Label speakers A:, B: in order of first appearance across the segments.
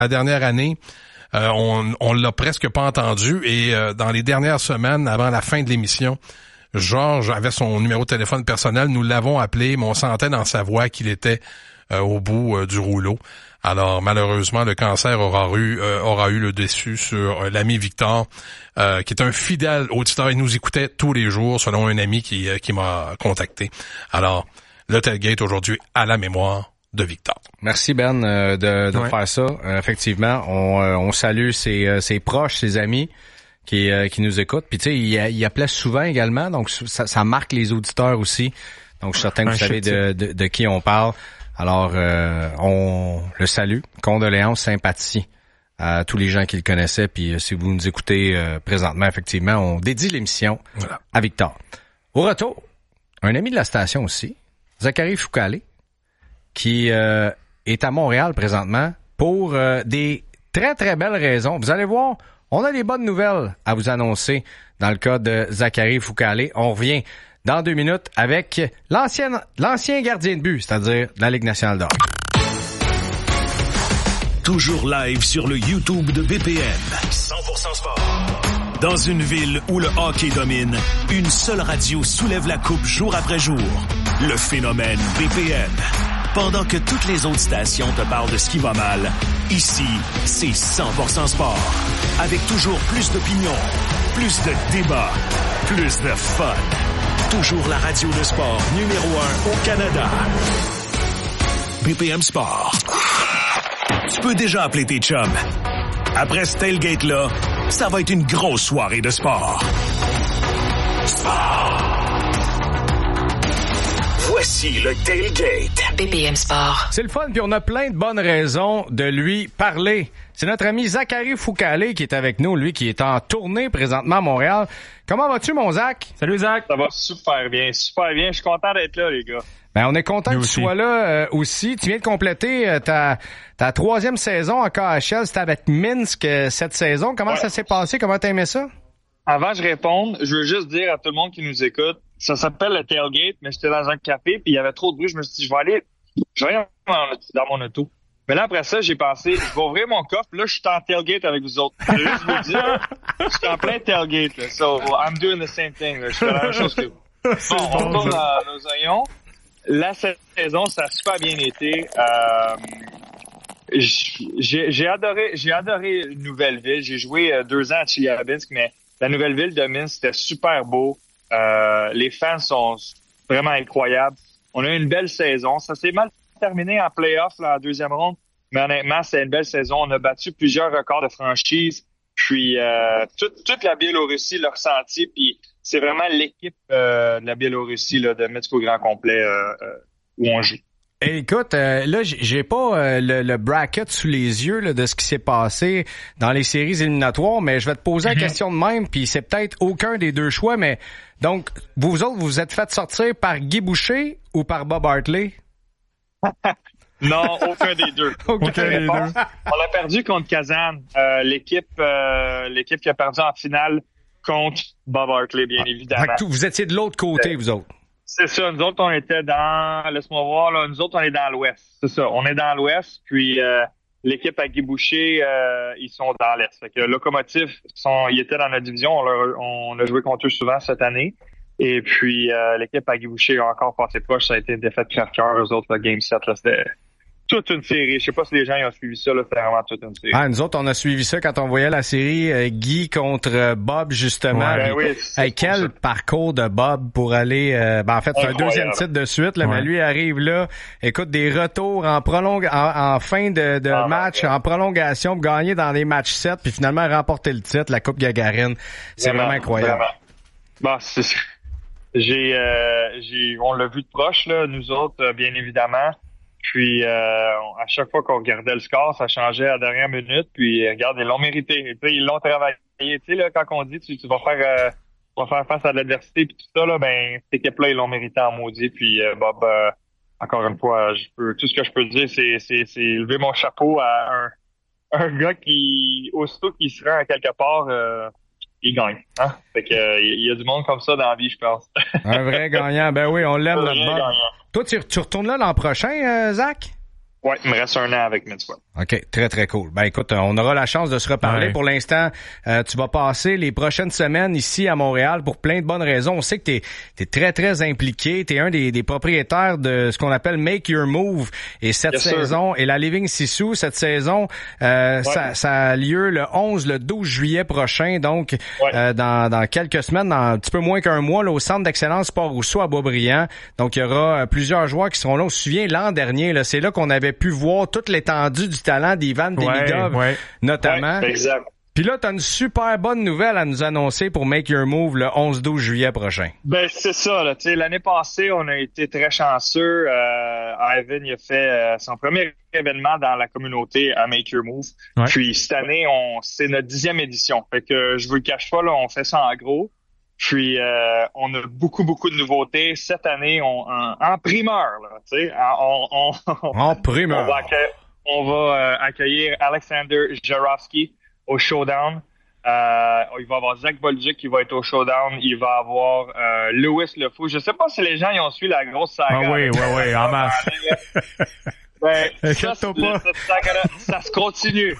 A: la dernière année, on l'a presque pas entendu et dans les dernières semaines, avant la fin de l'émission, Georges avait son numéro de téléphone personnel. Nous l'avons appelé, mais on sentait dans sa voix qu'il était au bout du rouleau. Alors, malheureusement, le cancer aura eu le dessus sur l'ami Victor, qui est un fidèle auditeur. Il nous écoutait tous les jours, selon un ami qui m'a contacté. Alors, le tailgate aujourd'hui à la mémoire de Victor.
B: Merci Ben de faire ça. Effectivement, on salue ses proches, ses amis qui nous écoutent. Puis tu sais, il appelait souvent également, donc ça marque les auditeurs aussi. Donc je suis certain que vous savez de qui on parle. Alors, on le salue. Condoléances, sympathie à tous les gens qui le connaissaient. Puis si vous nous écoutez présentement, effectivement, on dédie l'émission à Victor. Au retour, un ami de la station aussi, Zachary Foucalé, qui est à Montréal présentement pour des très, très belles raisons. Vous allez voir, on a des bonnes nouvelles à vous annoncer dans le cas de Zachary Foucalé. On revient dans 2 minutes avec l'ancien gardien de but, c'est-à-dire de la Ligue nationale de hockey.
C: Toujours live sur le YouTube de BPM. 100% sport. Dans une ville où le hockey domine, une seule radio soulève la coupe jour après jour. Le phénomène BPM. Pendant que toutes les autres stations te parlent de ce qui va mal, ici, c'est 100% sport. Avec toujours plus d'opinions, plus de débats, plus de fun. Toujours la radio de sport numéro 1 au Canada. BPM Sport. Tu peux déjà appeler tes chums. Après ce tailgate-là, ça va être une grosse soirée de sport. Sport! Voici le tailgate.
D: BPM Sport.
B: C'est le fun, puis on a plein de bonnes raisons de lui parler. C'est notre ami Zachary Foucalé qui est avec nous, lui qui est en tournée présentement à Montréal. Comment vas-tu, mon Zach?
E: Salut, Zach.
F: Ça va super bien, super bien. Je suis content d'être là, les gars.
B: Ben, on est content que tu sois là aussi. Tu viens de compléter ta 3e saison en KHL. C'était avec Minsk cette saison. Comment ça s'est passé? Comment t'as aimé ça?
F: Avant que je réponde, je veux juste dire à tout le monde qui nous écoute, ça s'appelle le tailgate, mais j'étais dans un café puis il y avait trop de bruit. Je me suis dit, je vais aller dans mon auto. Mais là, après ça, j'ai pensé, je vais ouvrir mon coffre. Là, je suis en tailgate avec vous autres. Je veux juste vous dire, je suis en plein tailgate. Là. So, I'm doing the same thing. Là. Je fais la même chose que vous. Bon, on tourne dans nos oignons. La saison, ça a super bien été. J'ai adoré Nouvelle-Ville. J'ai joué 2 ans à Chelyabinsk, mais la Nouvelle-Ville de Minsk, c'était super beau. Les fans sont vraiment incroyables. On a eu une belle saison. Ça s'est mal terminé en play-off là, en 2e ronde, mais honnêtement, c'est une belle saison. On a battu plusieurs records de franchise. Puis toute la Biélorussie l'a ressenti. Puis c'est vraiment l'équipe de la Biélorussie là, de Minsk au grand complet où on joue.
B: Écoute, là, j'ai pas le bracket sous les yeux là, de ce qui s'est passé dans les séries éliminatoires, mais je vais te poser la question de même, puis c'est peut-être aucun des 2 choix, mais donc, vous autres, vous êtes fait sortir par Guy Boucher ou par Bob Hartley?
F: Non, aucun des deux.
B: Aucun des deux.
F: On a perdu contre Kazan, l'équipe qui a perdu en finale contre Bob Hartley, bien évidemment.
B: Vous étiez de l'autre côté, vous autres.
F: C'est ça, nous autres, on était laisse-moi voir, là, nous autres, on est dans l'Ouest. C'est ça, on est dans l'Ouest, puis l'équipe à Guy Boucher, ils sont dans l'Est. Fait que Locomotive, ils étaient dans notre division, on a joué contre eux souvent cette année. Et puis, l'équipe à Guy Boucher a encore passé proche, ça a été une défaite crève-cœur, eux autres, le Game 7, là, c'était toute une série. Je sais pas si les gens ils ont suivi ça, là, c'était vraiment toute une série.
B: Ah, nous autres, on a suivi ça quand on voyait la série Guy contre Bob, justement.
F: Ouais, oui,
B: quel parcours de Bob pour aller... en fait, c'est un 2e titre de suite, là, mais lui arrive là, écoute, des retours en fin de match, en prolongation, pour gagner dans les matchs 7, puis finalement remporter le titre, la Coupe Gagarine. C'est vraiment incroyable.
F: Bon, on l'a vu de proche, là, nous autres, bien évidemment. Puis à chaque fois qu'on regardait le score, ça changeait à la dernière minute. Puis regarde, ils l'ont mérité. Ils l'ont travaillé. Tu sais, là, quand on dit tu vas faire face à l'adversité puis tout ça, là, ben cette équipe-là, ils l'ont mérité en maudit. Puis Bob, encore une fois, tout ce que je peux dire, c'est lever mon chapeau à un gars qui, aussitôt qu'il se rend à quelque part, il gagne. Hein? Fait que il y a du monde comme ça dans la vie, je pense.
B: Un vrai gagnant. Ben oui, on l'aime, notre Bob.
F: Gagnant.
B: Toi, tu retournes là l'an prochain, Zach?
F: Ouais, il me reste 1 an avec Mid-Squad.
B: OK, très, très cool. Ben écoute, on aura la chance de se reparler. Ouais. Pour l'instant, tu vas passer les prochaines semaines ici à Montréal pour plein de bonnes raisons. On sait que t'es très, très impliqué. T'es un des propriétaires de ce qu'on appelle Make Your Move. Et cette saison, et la Living Sisu, cette saison, ça a lieu le 12 juillet prochain. Donc, dans quelques semaines, dans un petit peu moins qu'un mois, là, au Centre d'excellence Port-Rousseau à Boisbriand. Donc, il y aura plusieurs joueurs qui seront là. On se souvient, l'an dernier, là, c'est là qu'on avait pu voir toute l'étendue du talent d'Ivan Demidov, notamment.
F: Ouais, exact.
B: Puis là, t'as une super bonne nouvelle à nous annoncer pour Make Your Move le 11-12 juillet prochain.
F: Ben, c'est ça, là. Tu sais, l'année passée, on a été très chanceux. Ivan, il a fait son premier événement dans la communauté à Make Your Move. Ouais. Puis cette année, c'est notre 10e édition. Fait que je vous le cache pas, là, on fait ça en gros. Puis on a beaucoup de nouveautés cette année. En primeur, là, tu sais,
B: en primeur.
F: On va accueillir Alexander Jarofsky au Showdown. Il va y avoir Zach Bolduc qui va être au Showdown. Il va y avoir Louis Le Fou. Je sais pas si les gens y ont suivi la grosse saga.
B: Ah oui, en masse.
F: Ben, ça se continue.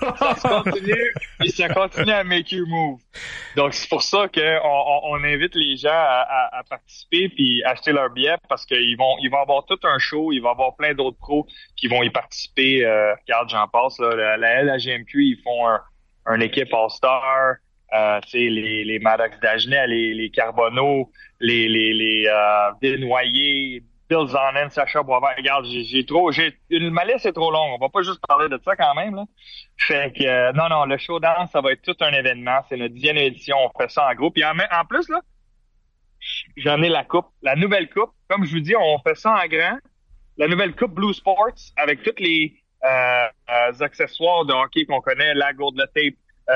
F: Et ça continue à Make You Move. Donc, c'est pour ça on invite les gens à participer puis acheter leur billet parce qu'ils vont avoir tout un show. Il va y avoir plein d'autres pros qui vont y participer. Regarde, j'en passe, là. La LAGMQ, ils font un équipe All-Star. Tu sais, les Maddox Dagenet, les Carbonneau, les Desnoyers, Bill Zonen, Sacha Boisvert. Regarde, ma liste est trop longue. On va pas juste parler de ça quand même, là. Fait que, non, le showdown, ça va être tout un événement. C'est notre 10e édition. On fait ça en groupe. Puis en plus, là, j'en ai la coupe, la nouvelle coupe. Comme je vous dis, on fait ça en grand. La nouvelle coupe Blue Sports avec toutes les accessoires de hockey qu'on connaît, la gourde, le tape,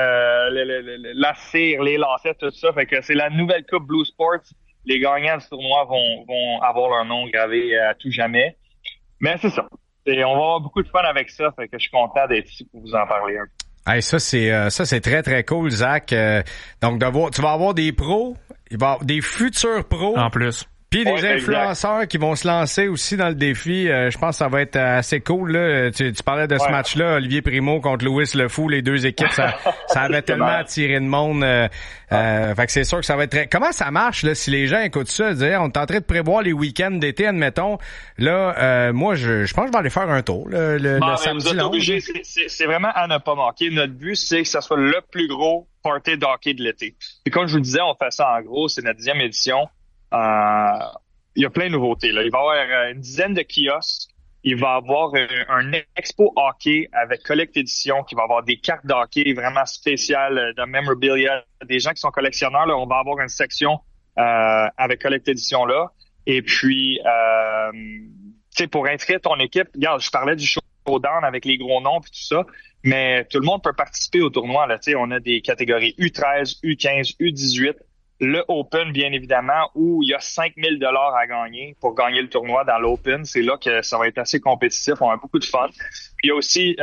F: la cire, les lacets, tout ça. Fait que c'est la nouvelle coupe Blue Sports. Les gagnants du tournoi vont avoir leur nom gravé à tout jamais. Mais c'est ça. Et on va avoir beaucoup de fun avec ça. Fait que je suis content d'être ici pour vous en parler un peu.
B: Hey, ça c'est très très cool, Zach. Donc tu vas avoir des pros, il va y avoir des futurs pros
A: en plus.
B: Puis des influenceurs qui vont se lancer aussi dans le défi. Je pense que ça va être assez cool, là. Tu parlais de ce match-là, Olivier Primo contre Louis Le Fou, les deux équipes, ça avait tellement attiré de monde. Fait que c'est sûr que ça va être très... Comment ça marche, là, si les gens écoutent ça, dire, on est en train de prévoir les week-ends d'été, admettons. Là, moi, je pense que je vais aller faire un tour, le samedi long.
F: C'est vraiment à ne pas manquer. Notre but, c'est que ça soit le plus gros party d'hockey de l'été. Puis comme je vous le disais, on fait ça en gros, c'est notre 10e édition. Il y a plein de nouveautés, là. Il va y avoir une dizaine de kiosques. Il va y avoir un expo hockey avec Collect Edition qui va avoir des cartes d'hockey vraiment spéciales de memorabilia. Des gens qui sont collectionneurs, là, on va avoir une section avec Collect Edition là. Et puis, tu sais, pour inscrire ton équipe, regarde, je parlais du showdown avec les gros noms et tout ça, mais tout le monde peut participer au tournoi, là. Tu sais, on a des catégories U13, U15, U18. Le Open, bien évidemment, où il y a 5 000 $ à gagner pour gagner le tournoi dans l'Open. C'est là que ça va être assez compétitif. On a beaucoup de fun. Puis il y a aussi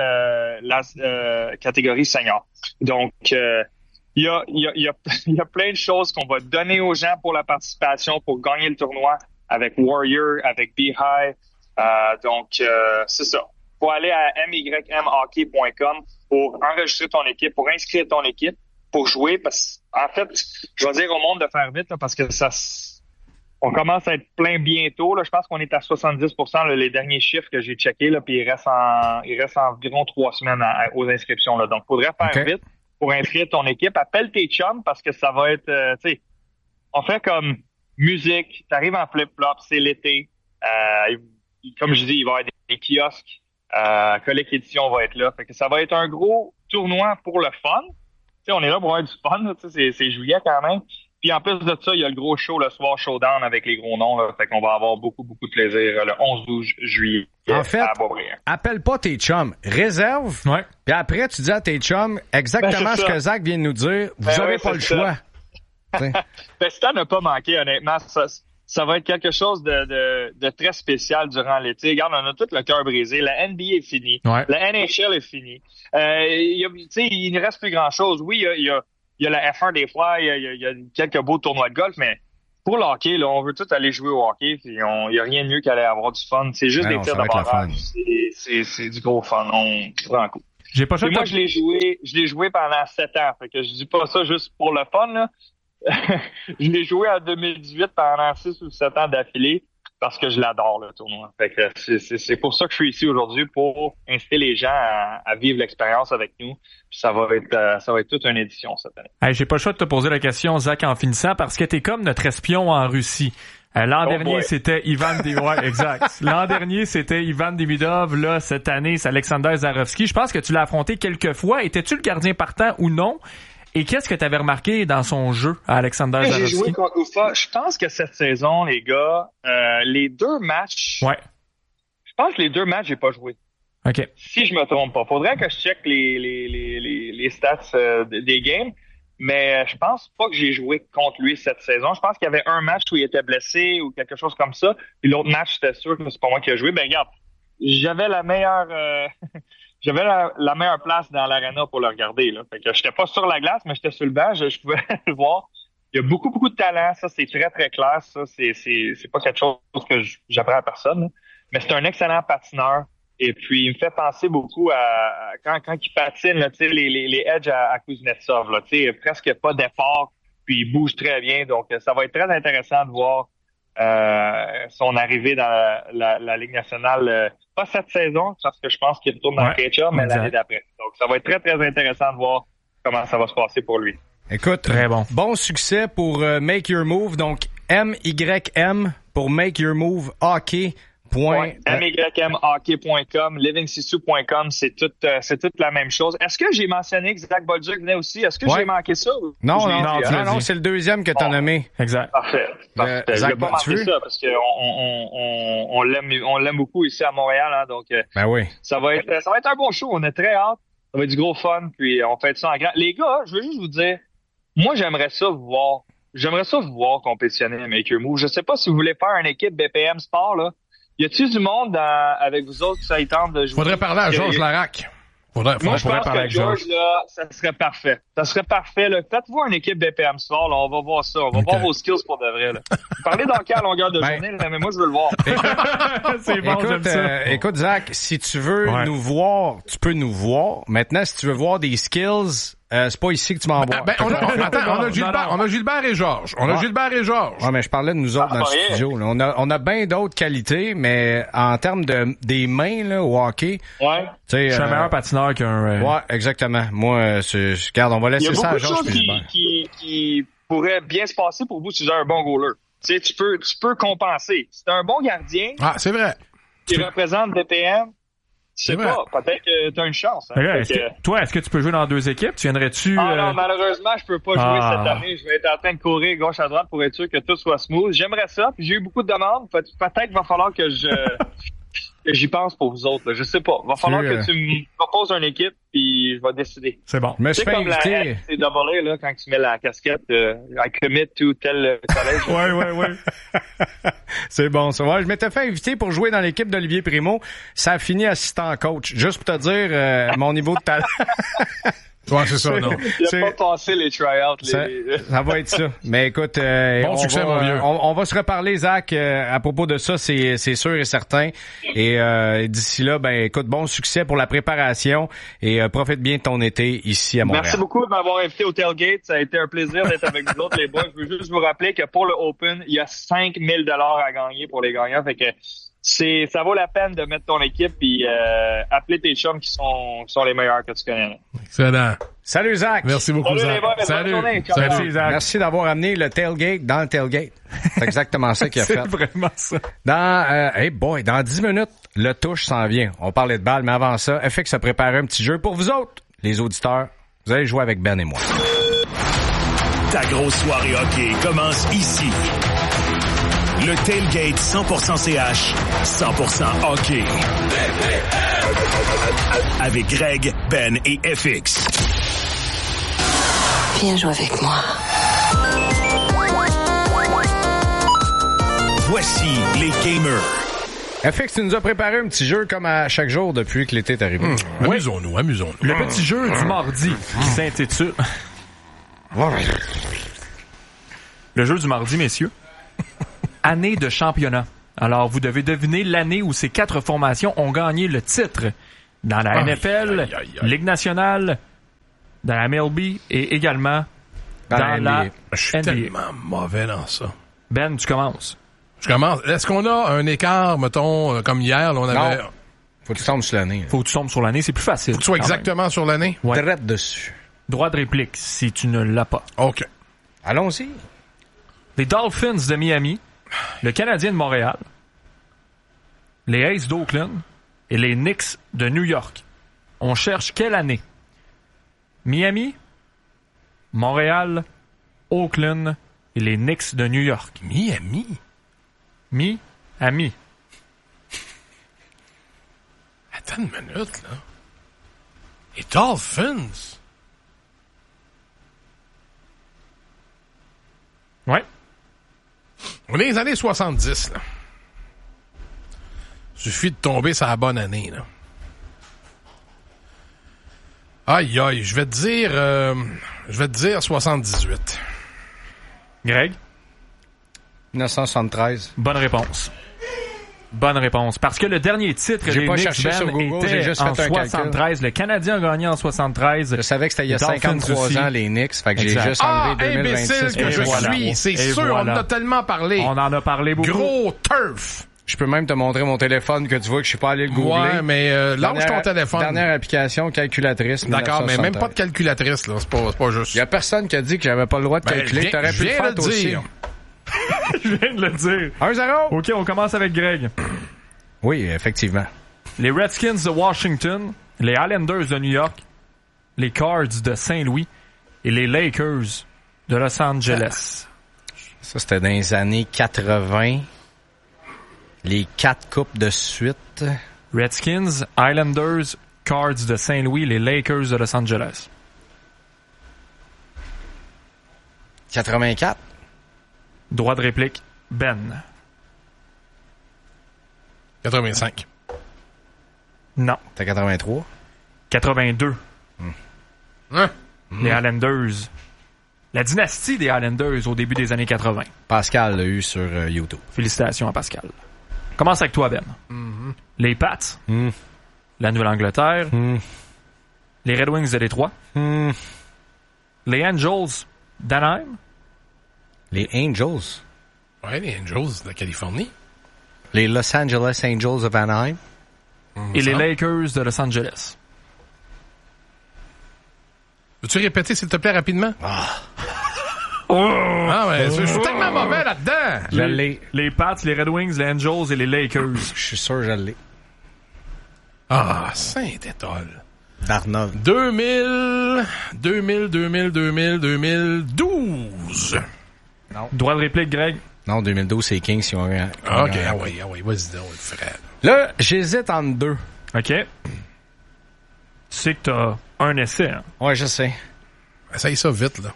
F: la catégorie senior. Donc, il y a plein de choses qu'on va donner aux gens pour la participation, pour gagner le tournoi avec Warrior, avec Beehive. Donc, c'est ça. Faut aller à mymhockey.com pour enregistrer ton équipe, pour inscrire ton équipe, pour jouer, parce en fait, je vais dire au monde de faire vite, là, parce que on commence à être plein bientôt, là. Je pense qu'on est à 70%, là, les derniers chiffres que j'ai checkés, là, puis il reste environ 3 semaines aux inscriptions, là. Donc, faudrait faire vite pour inscrire ton équipe. Appelle tes chums, parce que ça va être, tu sais, on fait comme musique, t'arrives en flip-flop, c'est l'été, comme je dis, il va y avoir des kiosques, Collect Edition va être là. Fait que ça va être un gros tournoi pour le fun. Tu sais, on est là pour avoir du fun, tu sais, c'est juillet quand même. Puis en plus de ça, il y a le gros show le soir, Showdown avec les gros noms, là. Fait qu'on va avoir beaucoup de plaisir le 11-12 juillet
B: en fait,
F: à Boisbriand.
B: Appelle pas tes chums, réserve. Ouais. Puis après, tu dis à tes chums exactement ce que Zach vient de nous dire. Vous avez pas le choix.
F: Ça n'a pas manqué, honnêtement. Ça va être quelque chose de très spécial durant l'été. Regarde, on a tout le cœur brisé. La NBA est finie. Ouais. La NHL est finie. Il ne reste plus grand-chose. Oui, il y a la F1 des fois. Il y a quelques beaux tournois de golf, mais pour le hockey, là, on veut tous aller jouer au hockey, puis il y a rien de mieux qu'aller avoir du fun. C'est juste des tirs de barrage. C'est du gros fun. On prend un coup. Moi, je l'ai joué pendant 7 ans. Fait que je dis pas ça juste pour le fun, là. Je l'ai joué en 2018 pendant 6 ou 7 ans d'affilée parce que je l'adore, le tournoi. Fait que c'est pour ça que je suis ici aujourd'hui, pour inciter les gens à vivre l'expérience avec nous. Puis ça va être toute une édition cette année.
D: Hey, j'ai pas le choix de te poser la question, Zach, en finissant, parce que t'es comme notre espion en Russie. L'an dernier, c'était Ivan exact. L'an dernier, c'était Ivan Demidov. Là, cette année, c'est Alexander Zarovski. Je pense que tu l'as affronté quelques fois. Étais-tu le gardien partant ou non? Et qu'est-ce que tu avais remarqué dans son jeu à Alexander Zarovski?
F: J'ai joué contre Ufa. Je pense que cette saison, les gars, les 2 matchs...
D: Ouais.
F: Je pense que les 2 matchs, j'ai pas joué.
D: OK.
F: Si je me trompe pas. Faudrait que je check les stats des games. Mais je pense pas que j'ai joué contre lui cette saison. Je pense qu'il y avait un match où il était blessé ou quelque chose comme ça. Puis l'autre match, j'étais sûr que c'est pas moi qui ai joué. Ben regarde, j'avais la meilleure la meilleure place dans l'arena pour le regarder. Là. Fait que j'étais pas sur la glace, mais j'étais sur le banc, je pouvais le voir. Il y a beaucoup de talent, ça c'est très très clair. Ça c'est pas quelque chose que j'apprends à personne. Là. Mais c'est un excellent patineur. Et puis, il me fait penser beaucoup à quand il patine, là, tu sais, les edges à Kuznetsov, là, tu sais, presque pas d'effort, puis il bouge très bien. Donc, ça va être très intéressant de voir son arrivée dans la Ligue nationale, pas cette saison, parce que je pense qu'il retourne dans le KHL, mais l'année d'après. Donc, ça va être très, très intéressant de voir comment ça va se passer pour lui.
B: Écoute, très bon succès pour Make Your Move. Donc, MYM pour Make Your Move Hockey.
F: MYMhockey.com, livingsisu.com, c'est toute la même chose. Est-ce que j'ai mentionné que Zach Bolduc venait aussi? Est-ce que j'ai manqué ça?
B: Non, c'est le deuxième que t'as nommé.
F: Exact. Parfait. Je vais pas manquer ça parce que on l'aime beaucoup ici à Montréal, hein, donc
B: ben oui.
F: Ça va être un bon show. On est très hâte. Ça va être du gros fun, puis on fait ça en grand. Les gars, je veux juste vous dire, moi j'aimerais ça vous voir compétitionner à Make Your Move. Je sais pas si vous voulez faire une équipe BPM Sport, là. Y a-t-il du monde avec vous autres qui ça y tente de jouer?
A: Faudrait parler à Georges Larac.
F: Moi, je pense que Georges, là, ça serait parfait. Ça serait parfait, là. Faites-vous une équipe BPM Sport, là. On va voir ça. On va voir vos skills pour de vrai, là. Vous parlez d'hockey à longueur de journée, là, mais moi, je veux le voir.
D: C'est bon, j'aime ça.
B: Écoute, Zach, si tu veux nous voir, tu peux nous voir. Maintenant, si tu veux voir des skills, c'est pas ici que tu m'envoies.
A: On a Gilbert et Georges.
B: Ouais, mais je parlais de nous autres dans le studio. Là. On a bien d'autres qualités, mais en termes des mains là, au hockey,
D: je suis un meilleur patineur qu'un...
B: Ouais, exactement. Moi, regarde, on va laisser ça à Georges et Gilbert.
F: Qui pourrait bien se passer pour vous si vous êtes un bon goaler. Tu sais, tu peux compenser. Si t'es un bon gardien...
A: Ah, c'est vrai.
F: Qui représente BPM... Je sais pas, peut-être que t'as une chance. Hein.
D: Est-ce que tu peux jouer dans 2 équipes? Tu viendrais-tu...
F: non, malheureusement, je peux pas jouer cette année. Je vais être en train de courir gauche à droite pour être sûr que tout soit smooth. J'aimerais ça, puis j'ai eu beaucoup de demandes. Peut-être qu'il va falloir que j'y pense pour vous autres. Là. Je sais pas. Il va falloir que tu me proposes une équipe, puis je vais décider.
D: C'est bon.
B: Mais
F: c'est comme
B: inviter...
F: c'est double A, là, quand tu mets la casquette I commit to tel collège.
D: Ouais.
B: C'est bon, ça va. Je m'étais fait inviter pour jouer dans l'équipe d'Olivier Primo. Ça a fini assistant coach. Juste pour te dire mon niveau de talent.
A: Ouais, c'est ça, non.
F: Il a pas passé les try-outs.
B: Ça va être ça. Mais écoute,
A: bon succès, mon vieux.
B: On va se reparler, Zach, à propos de ça, c'est sûr et certain. Et d'ici là, ben écoute, bon succès pour la préparation et profite bien de ton été ici à Montréal.
F: Merci beaucoup de m'avoir invité au tailgate. Ça a été un plaisir d'être avec vous autres, les boys. Je veux juste vous rappeler que pour le Open, il y a 5 000 $ à gagner pour les gagnants. Fait que ça vaut la peine de mettre ton équipe et appeler tes chums qui sont les meilleurs que tu connais.
A: Excellent.
B: Salut Zach.
A: Merci beaucoup Zach.
F: Salut
B: Zach. Merci d'avoir amené le tailgate dans le tailgate. C'est exactement ça qu'il a fait.
D: C'est vraiment ça.
B: Dans 10 minutes, le touche s'en vient. On parlait de balle, mais avant ça, FX a préparé un petit jeu pour vous autres, les auditeurs. Vous allez jouer avec Ben et moi.
C: Ta grosse soirée hockey commence ici. Le tailgate 100% CH, 100% hockey. Avec Greg, Ben et FX.
E: Viens jouer avec moi.
C: Voici les gamers.
B: FX, tu nous as préparé un petit jeu comme à chaque jour depuis que l'été est arrivé.
A: Amusons-nous.
D: Le petit jeu du mardi qui s'intitule... Le jeu du mardi, messieurs, année de championnat. Alors, vous devez deviner l'année où ces 4 formations ont gagné le titre dans la NFL, Ligue nationale, dans la MLB et également dans la
A: Je suis
D: NBA.
A: tellement mauvais dans ça.
D: Ben, tu commences.
A: Je commence. Est-ce qu'on a un écart, mettons, comme hier, là, on avait...
B: Non. Faut que tu tombes sur l'année.
D: Faut que tu tombes sur l'année, c'est plus facile.
A: Faut que tu sois
D: quand
A: exactement sur l'année?
D: Ouais.
B: Direct dessus.
D: Droit de réplique, si tu ne l'as pas.
A: OK.
B: Allons-y.
D: Les Dolphins de Miami, le Canadien de Montréal, les Aces d'Oakland et les Knicks de New York. On cherche quelle année? Miami, Montréal, Oakland et les Knicks de New York.
A: Miami?
D: Miami.
A: Attends une minute, là. Les Dolphins?
D: Ouais.
A: On est dans les années 70, là. Suffit de tomber sur la bonne année, là. Aïe, aïe, je vais te dire 78.
D: Greg?
B: 1973.
D: Bonne réponse. Bonne réponse. Parce que le dernier titre
B: J'ai
D: des
B: pas
D: Knicks,
B: cherché sur Google,
D: était
B: j'ai juste
D: en
B: fait un
D: 73. Le Canadien a gagné en 73.
B: Je savais que c'était il y a
D: Dolphins
B: 53
D: aussi.
B: ans, les Knicks. Fait que j'ai
D: Exact.
B: juste
A: Ah,
B: enlevé
A: imbécile
B: 2026.
A: que je
D: voilà.
A: suis. C'est
D: Et
A: sûr,
D: voilà.
A: on en a tellement parlé.
D: On en a parlé beaucoup.
A: Gros turf.
B: Je peux même te montrer mon téléphone que tu vois que je suis pas allé le googler.
A: Ouais, mais lâche ton téléphone.
B: Dernière application, calculatrice.
A: D'accord, mais même pas de
B: 1973.
A: calculatrice, là. C'est pas juste.
B: Il y a personne qui a dit que j'avais pas le droit de calculer. T'aurais pu le
A: viens
B: faire
A: de
B: toi aussi.
A: dire.
D: Je viens de le dire.
B: 1-0.
D: OK, on commence avec Greg.
B: Oui, effectivement.
D: Les Redskins de Washington, les Islanders de New York, les Cards de Saint-Louis et les Lakers de Los Angeles.
B: Ça, c'était dans les années 80. Les 4 coupes de suite.
D: Redskins, Islanders, Cards de Saint-Louis, les Lakers de Los Angeles.
B: 84.
D: Droit de réplique, Ben.
A: 85.
D: Non.
B: C'était 83.
D: 82.
A: Hein?
D: Les Islanders. La dynastie des Islanders au début des années 80.
B: Pascal l'a eu sur YouTube.
D: Félicitations à Pascal. Commence avec toi, Ben. Les Pats, la Nouvelle-Angleterre, les Red Wings de Détroit, les Angels d'Anaheim,
B: Les Angels.
A: Ouais, les Angels de la Californie.
B: Les Los Angeles Angels of Anaheim.
D: et les Lakers de Los Angeles.
A: Veux-tu répéter, s'il te plaît, rapidement? Ah, mais je suis tellement mauvais là-dedans.
B: Je l'ai.
D: Les Pats, les Red Wings, les Angels et les Lakers.
B: Je suis sûr que je l'ai.
A: Ah, Saint-Étoile.
B: Darnold.
A: 2012.
D: Droit de réplique, Greg.
B: Non, 2012, c'est Kings qui ont eu
A: Ah, OK, ah oui, vas-y donc, frère.
B: Là, j'hésite entre deux.
D: OK. Tu sais que t'as un essai, hein?
B: Ouais, je sais.
A: Essaye ça vite, là.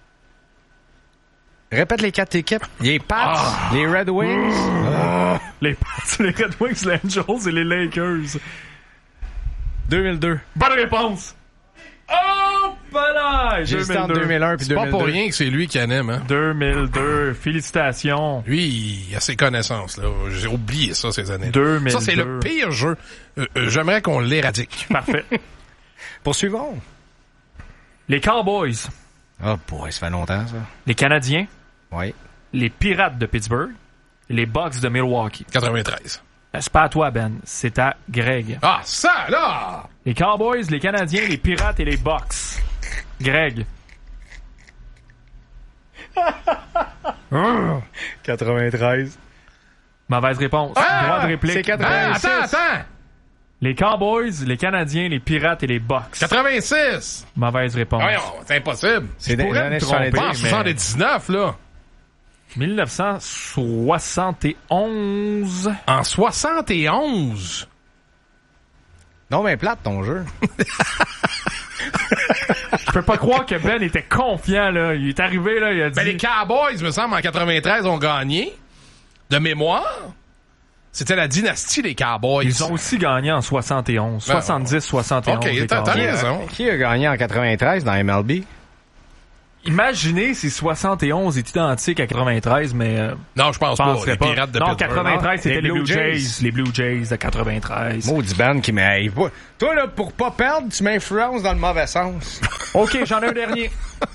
B: Répète les 4 équipes. Les Pats, les Red Wings.
D: Les Pats, les Red Wings, les Angels et les Lakers.
B: 2002.
D: Bonne réponse! Oh, palais!
B: J'hésitais entre 2001 puis
A: C'est pas
B: 2002.
A: pour rien que c'est lui qui anime, hein.
D: 2002. Félicitations.
A: Lui, il a ses connaissances, là. J'ai oublié ça, ces années.
D: 2002.
A: Ça, c'est le pire jeu. J'aimerais qu'on l'éradique.
D: Parfait.
B: Poursuivons.
D: Les Cowboys,
B: Oh boy, ça fait longtemps, ça.
D: les Canadiens,
B: Oui.
D: les Pirates de Pittsburgh et les Bucks de Milwaukee.
A: 93.
D: C'est pas à toi, Ben. C'est à Greg.
A: Ah, ça, là!
D: Les Cowboys, les Canadiens, les Pirates et les Bucks. Greg.
B: 93.
D: Mauvaise réponse.
A: Ah!
D: Droit de réplique.
B: C'est 86.
A: Ah, attends!
D: Les Cowboys, les Canadiens, les Pirates et les Bucks.
A: 86!
D: Mauvaise réponse.
A: Voyons, c'est impossible.
B: C'est des
D: pourrais
B: années
D: me tromper,
B: 70.
A: Pas en
D: mais-
A: 79, là.
D: 1971.
A: En 71.
B: Non, mais plate ton jeu.
D: Je peux pas croire que Ben était confiant, là. Il est arrivé, là, il a dit...
A: Ben, les Cowboys, me semble, en 93, ont gagné. De mémoire. C'était la dynastie des Cowboys.
D: Ils ont aussi gagné en 71.
A: Ben,
D: 70, 71.
A: OK,
D: les
A: t'as
D: Cowboys.
A: raison.
B: Qui a gagné en 93 dans MLB?
D: Imaginez si 71 est identique à 93, mais...
A: non, je pense pas. Les
D: pas.
A: Pirates de
D: non,
A: Pittsburgh.
D: 93, c'était les Blue Jays.
B: Jays.
D: Les Blue Jays de 93.
B: Maudit band qui m'aille. Toi, là, pour pas perdre, tu m'influences dans le mauvais sens.
D: OK, j'en ai un dernier.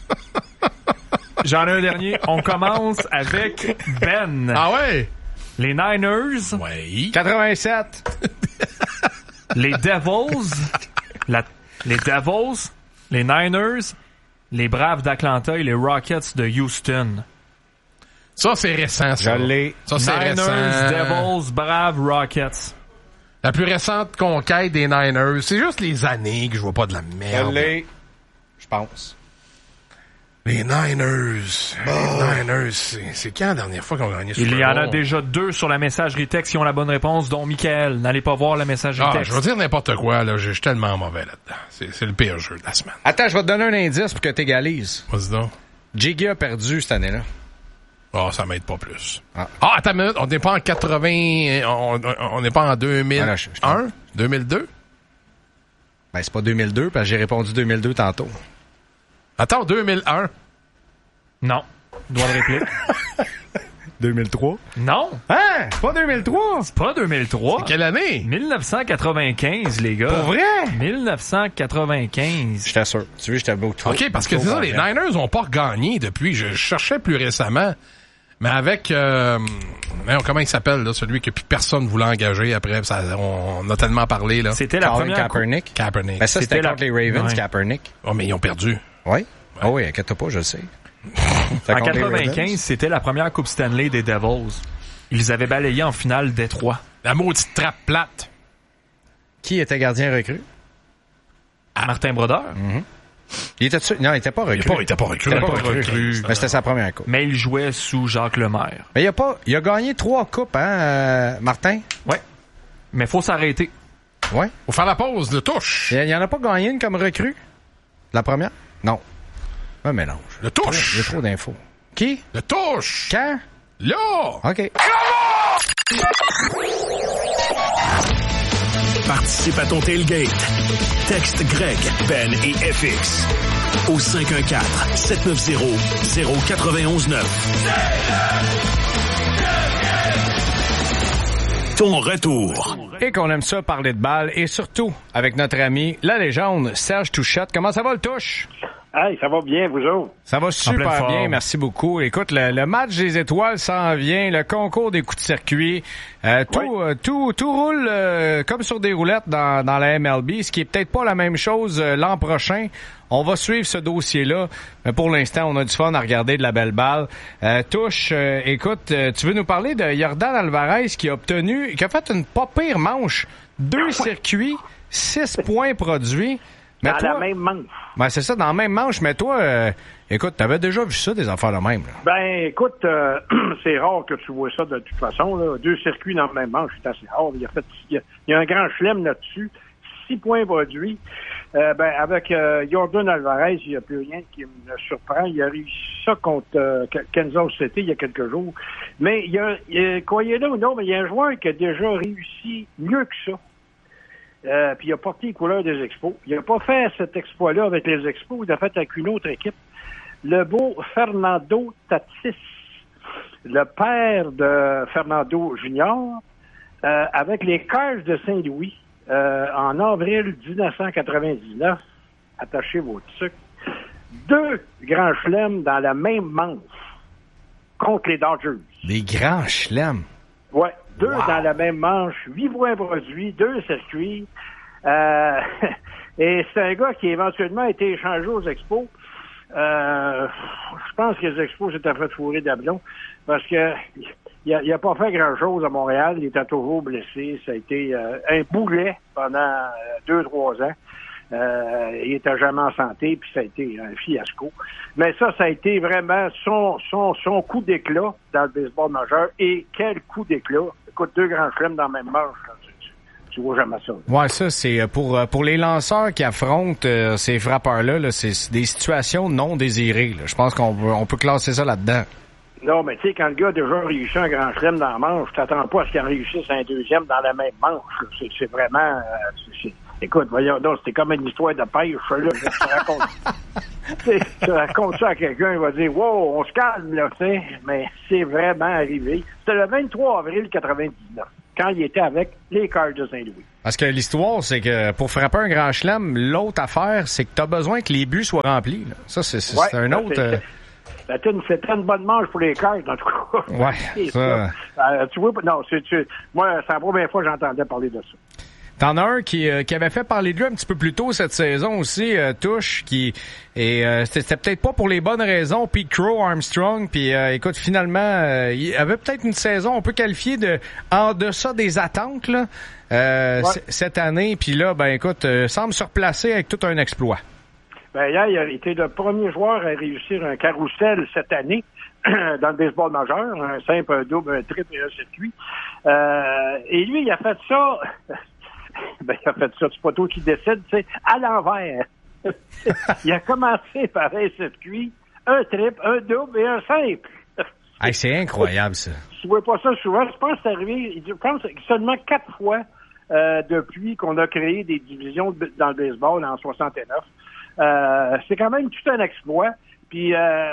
D: On commence avec Ben.
A: Ah ouais?
D: Les Niners.
A: Oui.
B: 87.
D: Les Devils. Les Devils. Les Niners. Les Braves d'Atlanta et les Rockets de Houston.
A: Ça, c'est récent, ça.
B: Je l'ai.
A: Ça, c'est
D: Niners,
A: récent.
D: Devils, Braves, Rockets.
A: La plus récente conquête des Niners. C'est juste les années que je vois pas de la
B: Je
A: merde.
B: l'ai. Je pense.
A: Les Niners. Les Niners, c'est quand la dernière fois qu'on a gagné ce
D: Il y en a
A: Bowl?
D: déjà 2 sur la messagerie texte qui ont la bonne réponse, dont Michael. N'allez pas voir la messagerie texte.
A: Je vais dire n'importe quoi, là. Je suis tellement mauvais là-dedans. C'est le pire jeu de la semaine.
B: Attends, je vais te donner un indice pour que tu égalises.
A: Vas-y donc.
B: Jiggy a perdu cette année-là.
A: Ça m'aide pas plus.
B: Ah.
A: Attends une minute. On n'est pas en 80... On n'est pas en 2001?
B: Ah, non,
A: 2002?
B: Ben, c'est pas 2002, parce que j'ai répondu 2002 tantôt.
A: Attends, 2001.
D: Non. Droit de réplique.
B: 2003?
D: Non.
B: Hein? C'est pas 2003?
D: C'est pas 2003.
A: Quelle année?
D: 1995, les gars.
B: Pour vrai?
D: 1995.
B: J'étais sûr. Tu veux, j'étais beau.
A: OK, parce que c'est ça, les Niners ont pas gagné depuis. Je cherchais plus récemment. Mais avec... comment il s'appelle, là, celui que plus personne voulait engager après. On a tellement parlé, là.
D: C'était la
B: Colin
D: première...
B: Kaepernick.
A: Kaepernick.
B: Ben, ça, c'était
D: C'était
B: contre les Ravens,
D: Ouais.
B: Kaepernick.
A: Oh, mais ils ont perdu.
B: Oui? Ah oui, inquiète-toi pas, je le sais.
D: En 95, c'était la première Coupe Stanley des Devils. Ils avaient balayé en finale Détroit.
A: La maudite trappe plate.
B: Qui était gardien recru?
D: Martin Brodeur.
B: Il était dessus? Non, il était pas recru.
A: Il était pas recru.
B: Il était pas recru. Mais c'était sa première coupe.
D: Mais il jouait sous Jacques Lemaire.
B: Mais il a gagné 3 coupes, hein, Martin?
D: Ouais. Mais faut s'arrêter.
B: Ouais.
A: Faut faire la pause de touche.
B: Il y en a pas gagné une comme recrue? La première? Non. Un mélange.
A: Le touche.
B: Il y a trop d'infos. Qui?
A: Le touche.
B: Quand?
A: Là.
B: OK.
C: Participe à ton tailgate. Texte Greg, Ben et FX au 514-790-0919. Ton retour.
B: Et qu'on aime ça parler de balle et surtout avec notre ami, la légende, Serge Touchette. Comment ça va le touche?
E: Hey, ça va bien, vous autres?
B: Ça va
D: pleine
B: super
D: forme.
B: bien, merci beaucoup. Écoute, le match des étoiles s'en vient, le concours des coups de circuit, tout roule comme sur des roulettes dans la MLB, ce qui est peut-être pas la même chose l'an prochain. On va suivre ce dossier-là, mais pour l'instant, on a du fun à regarder de la belle balle. Touche, écoute, tu veux nous parler de Yordan Alvarez qui a fait une pas pire manche, 2 circuits, 6 points produits. Mais
E: Dans
B: toi,
E: la même manche.
B: Ben, c'est ça, dans la même manche, mais toi, écoute, t'avais déjà vu ça, des affaires de même, là.
E: Ben, écoute, c'est rare que tu vois ça de toute façon, là. 2 circuits dans la même manche, c'est assez rare. Il y a un grand chelem là-dessus. 6 points produits. Avec Yordan Alvarez, il n'y a plus rien qui me surprend. Il a réussi ça contre Kansas City il y a quelques jours. Mais croyez-le ou non, mais il y a un joueur qui a déjà réussi mieux que ça. Puis il a porté les couleurs des Expos. Il n'a pas fait cet exploit-là avec les Expos, il l'a fait avec une autre équipe. Le beau Fernando Tatis, le père de Fernando Junior, avec les Cars de Saint-Louis, en avril 1999, attachez vos trucs, 2 grands chelems dans la même manche contre les Dodgers.
B: Des grands chelems.
E: Ouais. 2 dans la même manche, 8 points produits, 2 circuits. Et c'est un gars qui éventuellement a été échangé aux Expos. Je pense que les Expos s'étaient fait fourrer d'ablon parce que il a pas fait grand-chose à Montréal. Il était toujours blessé. Ça a été un boulet pendant 2-3 ans. Il était jamais en santé, puis ça a été un fiasco. Mais ça a été vraiment son coup d'éclat dans le baseball majeur. Et quel coup d'éclat! Écoute, 2 grands chelems dans la même manche. Tu vois jamais ça.
B: Ouais, ça, c'est pour les lanceurs qui affrontent ces frappeurs-là, c'est des situations non désirées, là. Je pense qu'on peut classer ça là-dedans.
E: Non, mais tu sais, quand le gars a déjà réussi un grand chelem dans la manche, tu t'attends pas à ce qu'il en réussisse un deuxième dans la même manche. C'est vraiment... Écoute, voyons, non, c'était comme une histoire de pêche, là, je te raconte. Tu racontes ça à quelqu'un, il va dire « Wow, on se calme, là, tu sais. » Mais c'est vraiment arrivé. C'était le 23 avril 99, quand il était avec les Cards de Saint-Louis.
B: Parce que l'histoire, c'est que pour frapper un grand chelem, l'autre affaire, c'est que tu as besoin que les buts soient remplis. Là. Ça, c'est un autre...
E: C'était une bonne manche pour les Cards, en tout cas.
B: Ouais, ça...
E: tu vois, non, moi, c'est la première fois que j'entendais parler de ça.
B: T'en as un qui avait fait parler de lui un petit peu plus tôt cette saison aussi, Touche, c'était peut-être pas pour les bonnes raisons, Pete Crow, Armstrong, puis écoute, finalement, il avait peut-être une saison, on peut qualifier de en deçà des attentes, là, cette année, puis là, ben écoute, semble se replacer avec tout un exploit.
E: Ben, hier, il a été le premier joueur à réussir un carrousel cette année dans le baseball majeur, un simple, un double, un triple et un circuit. Et lui, il a fait ça... Ben, il a fait ça, c'est pas toi qui décide, tu sais, à l'envers. Il a commencé par un circuit, un triple, un double et un simple.
B: Hey, c'est incroyable, ça.
E: Tu vois pas ça souvent. Je pense que c'est arrivé, je pense seulement 4 fois depuis qu'on a créé des divisions dans le baseball en 69. C'est quand même tout un exploit. Puis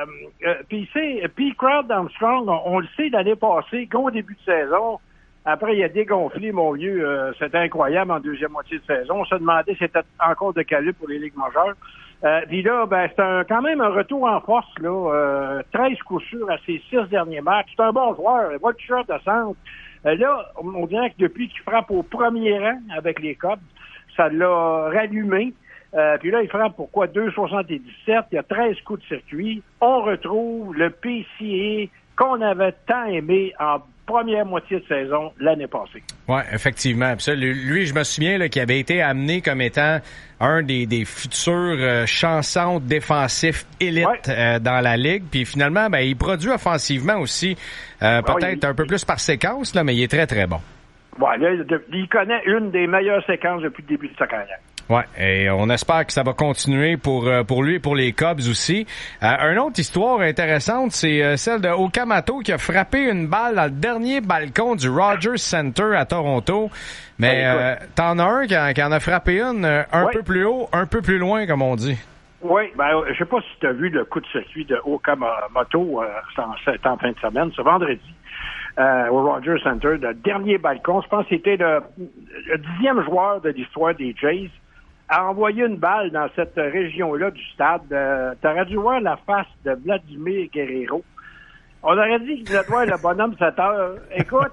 E: Crowd Armstrong, on le sait l'année passée, qu'au début de saison, après, il a dégonflé, mon vieux. C'était incroyable en deuxième moitié de saison. On se demandait si c'était encore de calibre pour les ligues majeures. Puis là, ben, c'est quand même un retour en force, là. 13 coups sûrs à ses 6 derniers matchs. C'est un bon joueur. Il va le short de centre. Là, on dirait que depuis qu'il frappe au premier rang avec les Cubs, ça l'a rallumé. Puis là, il frappe pour quoi? 2,77. Il y a 13 coups de circuit. On retrouve le PCA qu'on avait tant aimé en première moitié de saison l'année passée.
B: Oui, effectivement. Puis ça, lui, je me souviens qu'il avait été amené comme étant un des futurs chansons défensifs élites dans la Ligue. Puis finalement, ben, il produit offensivement aussi, peut-être un peu plus par séquence, là, mais il est très, très bon.
E: Ouais, là, il connaît une des meilleures séquences depuis le début de sa carrière.
B: Ouais, et on espère que ça va continuer pour lui et pour les Cubs aussi. Une autre histoire intéressante, c'est celle de Okamoto qui a frappé une balle dans le dernier balcon du Rogers Center à Toronto. Mais t'en as un qui en a frappé une un peu plus haut, un peu plus loin, comme on dit.
E: Oui, ben je sais pas si tu as vu le coup de circuit de Okamoto c'est en fin de semaine, ce vendredi. Au Rogers Center, le dernier balcon, je pense que c'était le 10e joueur de l'histoire des Jays, a envoyé une balle dans cette région-là du stade. T'aurais dû voir la face de Vladimir Guerrero. On aurait dit qu'il devait voir le bonhomme 7 heures. Écoute,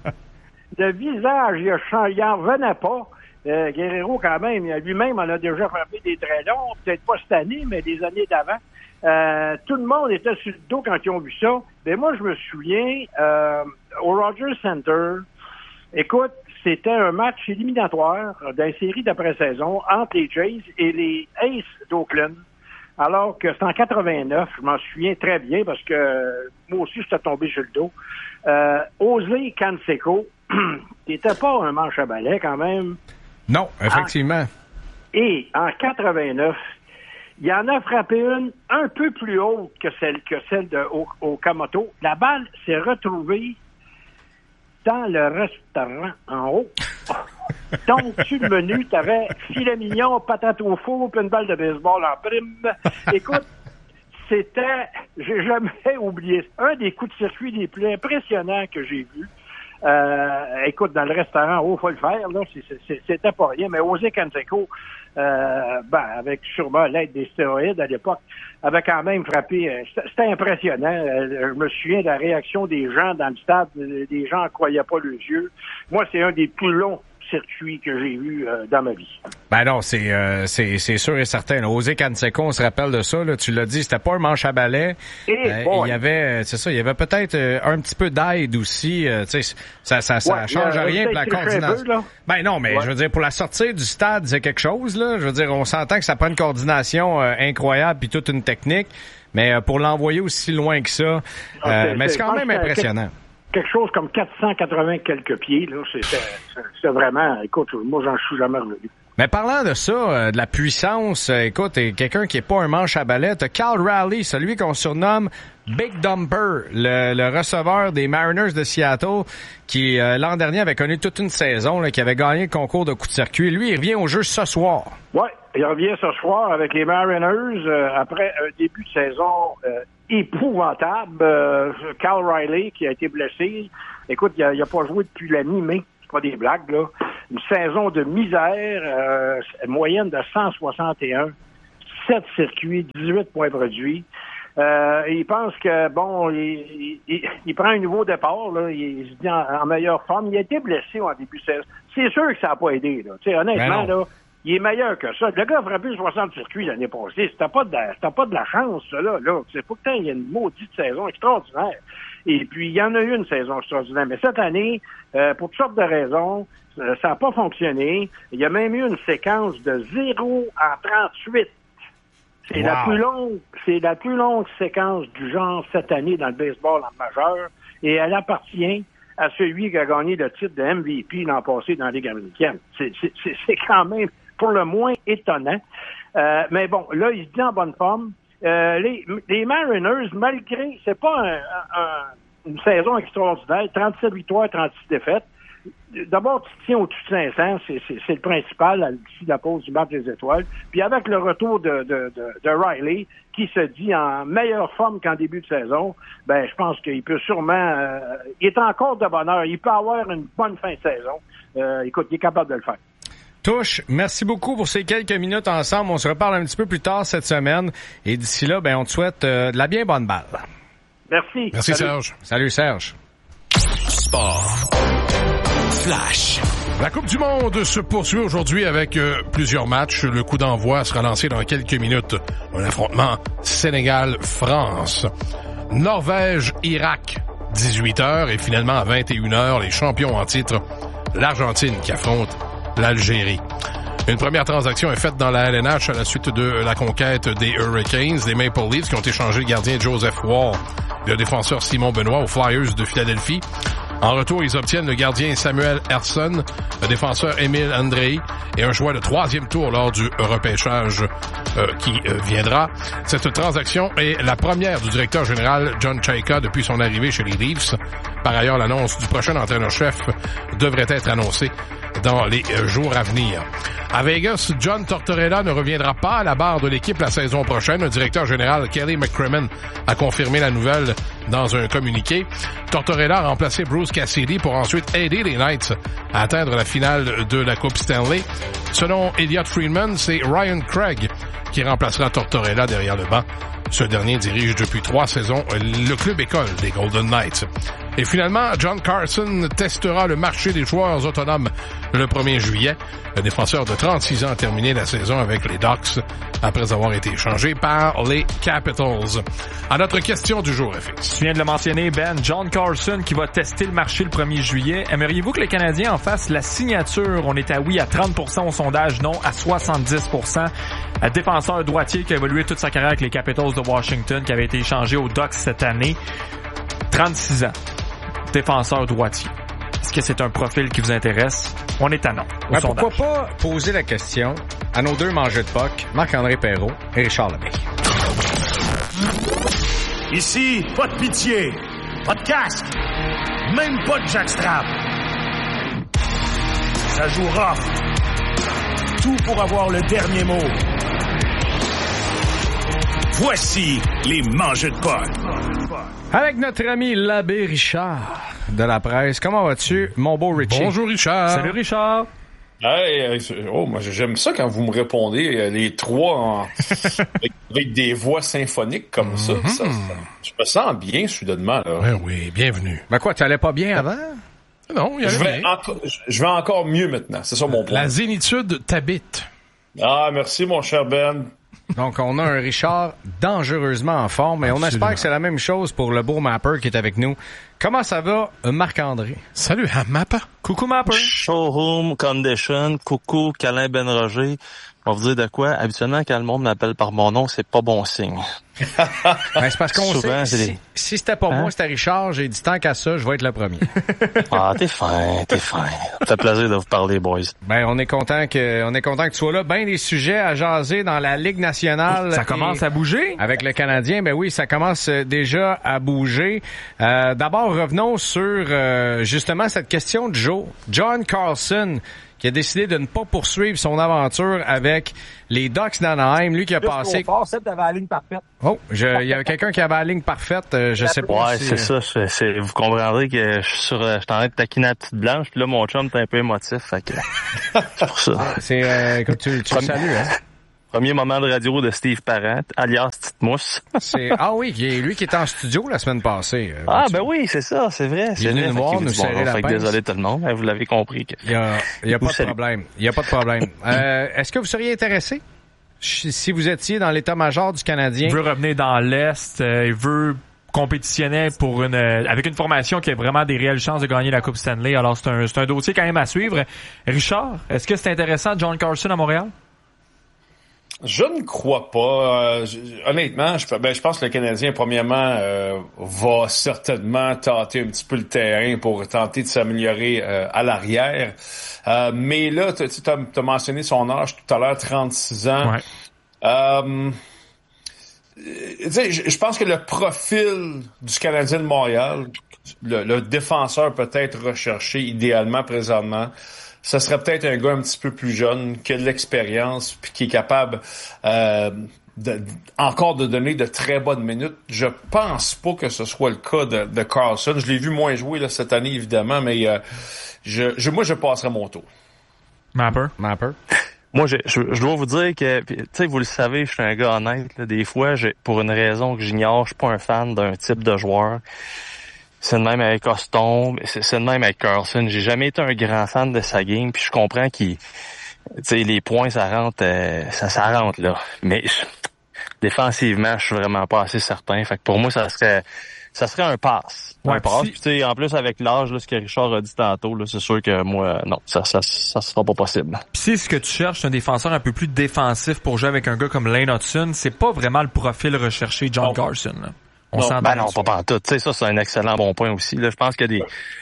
E: le visage, il en revenait pas. Guerrero, quand même, lui-même en a déjà frappé des très longs, peut-être pas cette année, mais des années d'avant. Tout le monde était sur le dos quand ils ont vu ça. Mais moi, je me souviens, au Rogers Center, écoute, c'était un match éliminatoire d'une série d'après-saison entre les Jays et les Aces d'Oakland. Alors que c'est en 89, je m'en souviens très bien parce que moi aussi, j'étais tombé sur le dos. José Canseco, qui n'était pas un manche à balai quand même.
B: Non, effectivement.
E: Et en 89, il en a frappé une un peu plus haute que celle de Okamoto. La balle s'est retrouvée dans le restaurant en haut. Donc, sur le menu, t'avais filet mignon, patate au four, puis une balle de baseball en prime. Écoute, j'ai jamais oublié, un des coups de circuit les plus impressionnants que j'ai vus. Écoute, dans le restaurant en haut, faut le faire, là, c'était pas rien, mais José Canseco, avec sûrement l'aide des stéroïdes à l'époque, avait quand même frappé. C'était impressionnant. Je me souviens de la réaction des gens dans le stade. Les gens ne croyaient pas leurs yeux. Moi, c'est un des plus longs circuits que j'ai vu dans ma vie.
B: Ben non, c'est sûr et certain. José Canseco, on se rappelle de ça. Là, tu l'as dit, c'était pas un manche à balai. Il y avait, c'est ça, il y avait peut-être un petit peu d'aide aussi. Ça change rien pour la coordination. Ben non, mais je veux dire, pour la sortie du stade, c'est quelque chose. Là. Je veux dire, on s'entend que ça prend une coordination incroyable puis toute une technique. Mais pour l'envoyer aussi loin que ça, mais c'est quand même impressionnant.
E: Quelque chose comme 480 quelques pieds, là, c'était vraiment, écoute, moi, j'en suis jamais revenu.
B: Mais parlant de ça, de la puissance, écoute, quelqu'un qui est pas un manche à balai, t'as Cal Raleigh, celui qu'on surnomme Big Dumper, le receveur des Mariners de Seattle, qui l'an dernier avait connu toute une saison, là, qui avait gagné le concours de coup de circuit. Lui, il revient au jeu ce soir.
E: Ouais, il revient ce soir avec les Mariners après un début de saison épouvantable. Cal Raleigh qui a été blessé. Écoute, il a pas joué depuis la mi-mai. C'est pas des blagues, là. Une saison de misère, moyenne de 161, 7 circuits, 18 points produits. Il pense que, bon, il prend un nouveau départ, là, il se dit en meilleure forme. Il a été blessé en début de saison. C'est sûr que ça n'a pas aidé, là. Tu sais, honnêtement, là, il est meilleur que ça. Le gars a frappé 60 circuits l'année passée. C'était pas de la chance, ça, là. C'est pourtant, il y a une maudite saison extraordinaire. Et puis, il y en a eu une saison extraordinaire. Mais cette année, pour toutes sortes de raisons, ça n'a pas fonctionné. Il y a même eu une séquence de 0 en 38. C'est la plus longue séquence du genre cette année dans le baseball en majeur. Et elle appartient à celui qui a gagné le titre de MVP l'an passé dans la Ligue américaine. C'est quand même pour le moins étonnant. Mais bon, là, il se dit en bonne forme. Les Mariners, malgré, c'est pas une saison extraordinaire, 37 victoires, 36 défaites. D'abord, tu tiens au-dessus de 500, c'est le principal, d'ici la pause du match des étoiles. Puis avec le retour de Riley, qui se dit en meilleure forme qu'en début de saison, ben je pense qu'il peut sûrement... il est encore de bonheur. Il peut avoir une bonne fin de saison. Écoute, il est capable de le faire.
B: Touche, merci beaucoup pour ces quelques minutes ensemble. On se reparle un petit peu plus tard cette semaine. Et d'ici là, ben on te souhaite de la bien bonne balle.
E: Merci.
A: Merci, Serge.
B: Salut, Serge.
C: Sport. Flash.
A: La Coupe du Monde se poursuit aujourd'hui avec plusieurs matchs. Le coup d'envoi sera lancé dans quelques minutes. Un affrontement Sénégal-France. Norvège-Irak, 18h. Et finalement, à 21h, les champions en titre, l'Argentine qui affronte l'Algérie. Une première transaction est faite dans la LNH à la suite de la conquête des Hurricanes, des Maple Leafs qui ont échangé le gardien Joseph Wall et le défenseur Simon Benoît aux Flyers de Philadelphie. En retour, ils obtiennent le gardien Samuel Ersson, le défenseur Émile Andrei et un choix de 3e tour lors du repêchage qui viendra. Cette transaction est la première du directeur général John Chayka depuis son arrivée chez les Leafs. Par ailleurs, l'annonce du prochain entraîneur-chef devrait être annoncée dans les jours à venir. À Vegas, John Tortorella ne reviendra pas à la barre de l'équipe la saison prochaine. Le directeur général Kelly McCrimmon a confirmé la nouvelle dans un communiqué. Tortorella a remplacé Bruce Cassidy pour ensuite aider les Knights à atteindre la finale de la Coupe Stanley. Selon Elliot Friedman, c'est Ryan Craig qui remplacera Tortorella derrière le banc. Ce dernier dirige depuis 3 saisons le club école des Golden Knights. Et finalement, John Carson testera le marché des joueurs autonomes le 1er juillet. Le défenseur de 36 ans a terminé la saison avec les Ducks après avoir été échangé par les Capitals. À notre question du jour, FX.
D: Tu viens de le mentionner, Ben. John Carson qui va tester le marché le 1er juillet. Aimeriez-vous que les Canadiens en fassent la signature? On est à oui à 30% au sondage, non à 70%. Un défenseur droitier qui a évolué toute sa carrière avec les Capitals de Washington, qui avait été échangé aux Ducks cette année. 36 ans. Défenseur droitier. Est-ce que c'est un profil qui vous intéresse? On est à non.
B: Pourquoi pas poser la question à nos deux mangeurs de puck, Marc-André Perrault et Richard Lemay.
C: Ici, pas de pitié, pas de casque, même pas de jackstrap. Ça joue rough. Tout pour avoir le dernier mot. Voici les mangeurs de puck.
B: Avec notre ami l'abbé Richard de la presse. Comment vas-tu, mon beau Richie?
A: Bonjour Richard.
D: Salut Richard.
G: Hey, moi j'aime ça quand vous me répondez les trois avec des voix symphoniques comme ça. Je me sens bien soudainement là.
A: Ben oui, bienvenue.
B: Ben quoi, tu allais pas bien avant?
A: Non, il y avait bien.
G: Je vais encore mieux maintenant. C'est ça mon point.
A: La zénitude t'habite.
G: Ah, merci mon cher Ben.
B: Donc, on a un Richard dangereusement en forme, et on espère que c'est la même chose pour le beau mapper qui est avec nous, Comment ça va, Marc-André?
A: Salut, Mappa.
D: Coucou, Mapper.
H: Showroom Condition. Coucou, Câlin Ben-Roger. On va vous dire de quoi? Habituellement, quand le monde m'appelle par mon nom, c'est pas bon signe.
B: Ben, c'est parce qu'on
H: Souvent,
B: sait, si c'était pas moi, c'était Richard, j'ai dit tant qu'à ça, je vais être le premier.
H: Ah, t'es fin. Ça fait plaisir de vous parler, boys.
B: Ben, on est content que tu sois là. Ben, des sujets à jaser dans la Ligue nationale.
D: Ça commence à bouger?
B: Avec le Canadien, ben oui, ça commence déjà à bouger. D'abord, revenons sur, justement, cette question de Joe. John Carlson, qui a décidé de ne pas poursuivre son aventure avec les Ducks d'Anaheim. Lui qui a passé...
I: t'avais la ligne parfaite.
B: Oh, il y avait quelqu'un qui avait la ligne parfaite. Je sais pas.
H: Ouais, c'est ça. Vous comprendrez que je suis en train de taquiner la petite blanche, puis là, mon chum est un peu émotif, fait que c'est pour ça.
B: C'est, écoute, tu le salues, hein?
H: Premier moment de radio de Steve Parent, alias Petite Mousse.
B: Ah oui, lui qui était en studio la semaine passée.
H: Ben oui, c'est ça, c'est vrai.
B: Il est venu nous voir, nous serrer la pince.
H: Désolé tout le monde, vous l'avez compris.
B: Il y a pas de problème. Il y a pas de problème. Est-ce que vous seriez intéressé si vous étiez dans l'état-major du Canadien?
D: Il veut revenir dans l'Est, il veut compétitionner pour avec une formation qui a vraiment des réelles chances de gagner la Coupe Stanley. Alors c'est un dossier quand même à suivre. Richard, est-ce que c'est intéressant John Carlson à Montréal?
G: Je ne crois pas. Honnêtement, je pense que le Canadien, premièrement, va certainement tâter un petit peu le terrain pour tenter de s'améliorer à l'arrière. Mais là, tu as mentionné son âge tout à l'heure, 36 ans.
D: Ouais.
G: Je pense que le profil du Canadien de Montréal, le défenseur peut-être recherché idéalement présentement, ça serait peut-être un gars un petit peu plus jeune, qui a de l'expérience, puis qui est capable encore de donner de très bonnes minutes. Je pense pas que ce soit le cas de Carlson. Je l'ai vu moins jouer là, cette année, évidemment, mais moi, je passerai mon tour.
D: Mapper.
H: Moi, je dois vous dire que, tu sais, vous le savez, je suis un gars honnête. Là, des fois, pour une raison que j'ignore, je suis pas un fan d'un type de joueur. C'est le même avec Coston, c'est le même avec Carlson. J'ai jamais été un grand fan de sa game, puis je comprends tu sais, les points, ça rentre là. Mais défensivement, je suis vraiment pas assez certain. Fait que pour moi, ça serait un pass.
D: Ouais,
H: un pass. Puis tu sais, en plus avec l'âge, là, ce que Richard a dit tantôt, là, c'est sûr que moi, non, ça sera pas possible.
D: Puis si ce que tu cherches, c'est un défenseur un peu plus défensif pour jouer avec un gars comme Lane Hudson, c'est pas vraiment le profil recherché John Carlson, là.
H: Non, pas en tout. Tu sais, ça, c'est un excellent bon point aussi. Là, je pense que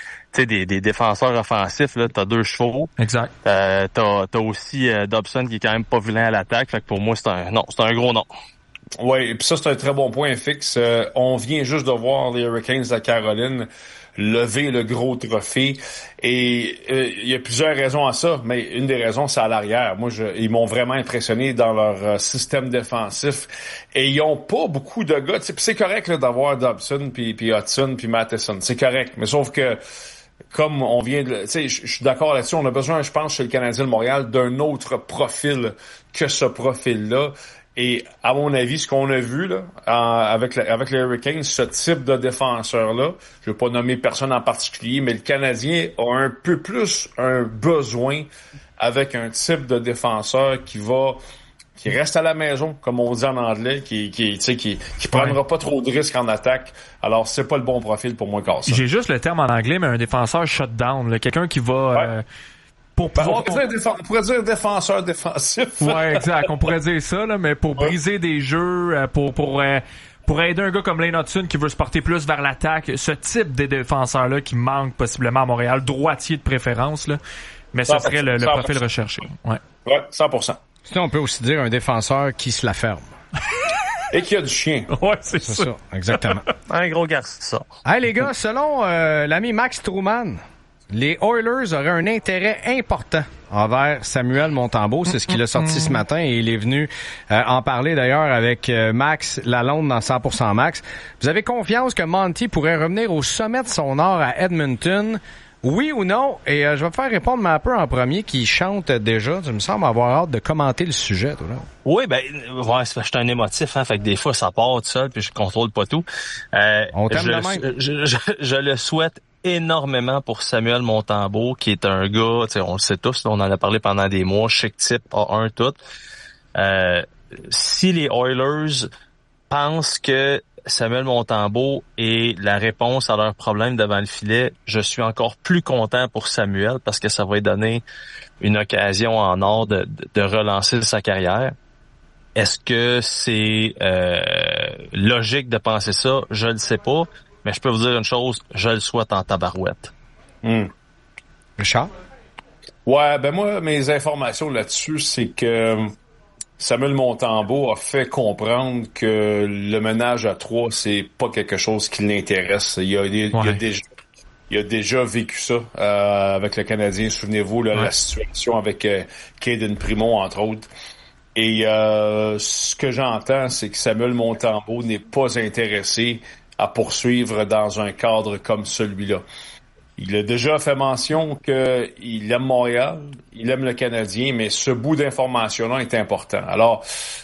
H: des défenseurs offensifs, là, t'as 2 chevaux.
D: Exact.
H: T'as aussi Dobson qui est quand même pas vilain à l'attaque. Fait que pour moi, c'est un gros non.
G: Oui, et puis ça, c'est un très bon point fixe. On vient juste de voir les Hurricanes de Caroline lever le gros trophée. Et il y a plusieurs raisons à ça, mais une des raisons, c'est à l'arrière. Moi, ils m'ont vraiment impressionné dans leur système défensif. Et ils ont pas beaucoup de gars. Puis c'est correct là, d'avoir Dobson, puis Hudson, puis Matheson. C'est correct. Mais sauf que comme on vient de... Tu sais, je suis d'accord là-dessus. On a besoin, je pense, chez le Canadien de Montréal, d'un autre profil que ce profil-là. Et à mon avis, ce qu'on a vu là avec les Hurricanes, ce type de défenseur-là, je ne vais pas nommer personne en particulier, mais le Canadien a un peu plus un besoin avec un type de défenseur qui reste à la maison, comme on dit en anglais, qui prendra pas trop de risques en attaque. Alors, c'est pas le bon profil pour moi, Carlson.
D: J'ai juste le terme en anglais, mais un défenseur shutdown, là, quelqu'un qui va...
G: Ouais.
D: Pour pouvoir
G: on pourrait dire défenseur défensif.
D: Ouais, exact. On pourrait dire ça, là, mais pour briser des jeux, pour aider un gars comme Lane Hudson qui veut se porter plus vers l'attaque, ce type de défenseur-là qui manque possiblement à Montréal, droitier de préférence, là, mais ce serait le profil recherché. Ouais,
G: 100%.
B: Sinon, on peut aussi dire un défenseur qui se la ferme.
G: Et qui a du chien.
D: Ouais, c'est ça.
B: Exactement.
H: Un gros garçon.
B: Hey les gars, selon l'ami Max Truman, les Oilers auraient un intérêt important envers Samuel Montembeault. C'est ce qu'il a sorti ce matin et il est venu en parler d'ailleurs avec Max Lalonde dans 100% Max. Vous avez confiance que Monty pourrait revenir au sommet de son art à Edmonton? Oui ou non? Et je vais te faire répondre Mapper en premier qui chante déjà. Tu me sembles avoir hâte de commenter le sujet, toi, là.
H: Oui, ouais, je suis un émotif, hein, fait que des fois ça part tout seul puis je contrôle pas tout.
B: On t'aime de même.
H: Je le souhaite énormément pour Samuel Montembeault, qui est un gars, on le sait tous, là, on en a parlé pendant des mois, chic type, A1 tout. Si les Oilers pense que Samuel Montembeault est la réponse à leurs problèmes devant le filet, je suis encore plus content pour Samuel parce que ça va lui donner une occasion en or de relancer sa carrière. Est-ce que c'est logique de penser ça? Je le sais pas, mais je peux vous dire une chose, je le souhaite en tabarouette.
B: Richard?
G: Ouais, ben moi, mes informations là-dessus, c'est que Samuel Montembeault a fait comprendre que le ménage à 3, c'est pas quelque chose qui l'intéresse. Il a déjà vécu ça avec le Canadien. Souvenez-vous, là, la situation avec Caden Primo, entre autres. Et ce que j'entends, c'est que Samuel Montembeault n'est pas intéressé à poursuivre dans un cadre comme celui-là. Il a déjà fait mention qu'il aime Montréal, il aime le Canadien, mais ce bout d'information-là est important. Alors,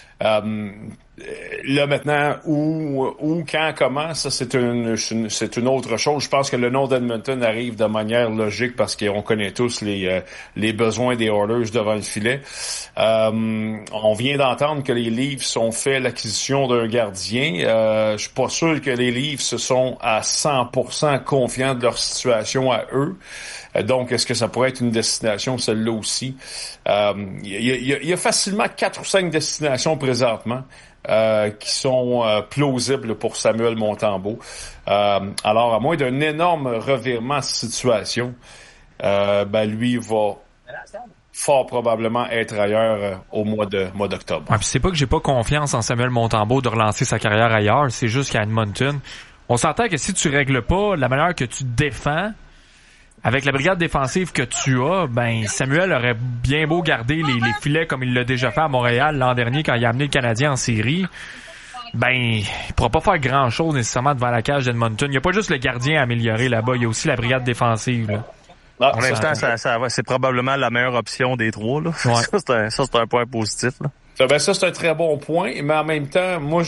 G: là maintenant, où, quand, comment, ça c'est une autre chose. Je pense que le nom d'Edmonton arrive de manière logique parce qu'on connaît tous les besoins des Oilers devant le filet. On vient d'entendre que les Leafs ont fait l'acquisition d'un gardien. Je suis pas sûr que les Leafs se sont à 100% confiants de leur situation à eux. Donc, est-ce que ça pourrait être une destination, celle-là aussi? Il y a facilement 4 ou 5 destinations présentement qui sont plausibles pour Samuel Montembeault. Alors, à moins d'un énorme revirement de situation, lui va fort probablement être ailleurs au mois d'octobre.
D: Ouais, puis c'est pas que j'ai pas confiance en Samuel Montembeault de relancer sa carrière ailleurs, c'est juste qu'à Edmonton, on s'entend que si tu règles pas la manière que tu défends, avec la brigade défensive que tu as, Samuel aurait bien beau garder les filets comme il l'a déjà fait à Montréal l'an dernier quand il a amené le Canadien en série. Il pourra pas faire grand chose nécessairement devant la cage d'Edmonton. Il y a pas juste le gardien à améliorer là-bas, il y a aussi la brigade défensive, là.
H: Pour l'instant, c'est probablement la meilleure option des trois, là. Ouais. Ça, c'est un point positif, là.
G: Ça, c'est un très bon point, mais en même temps, moi,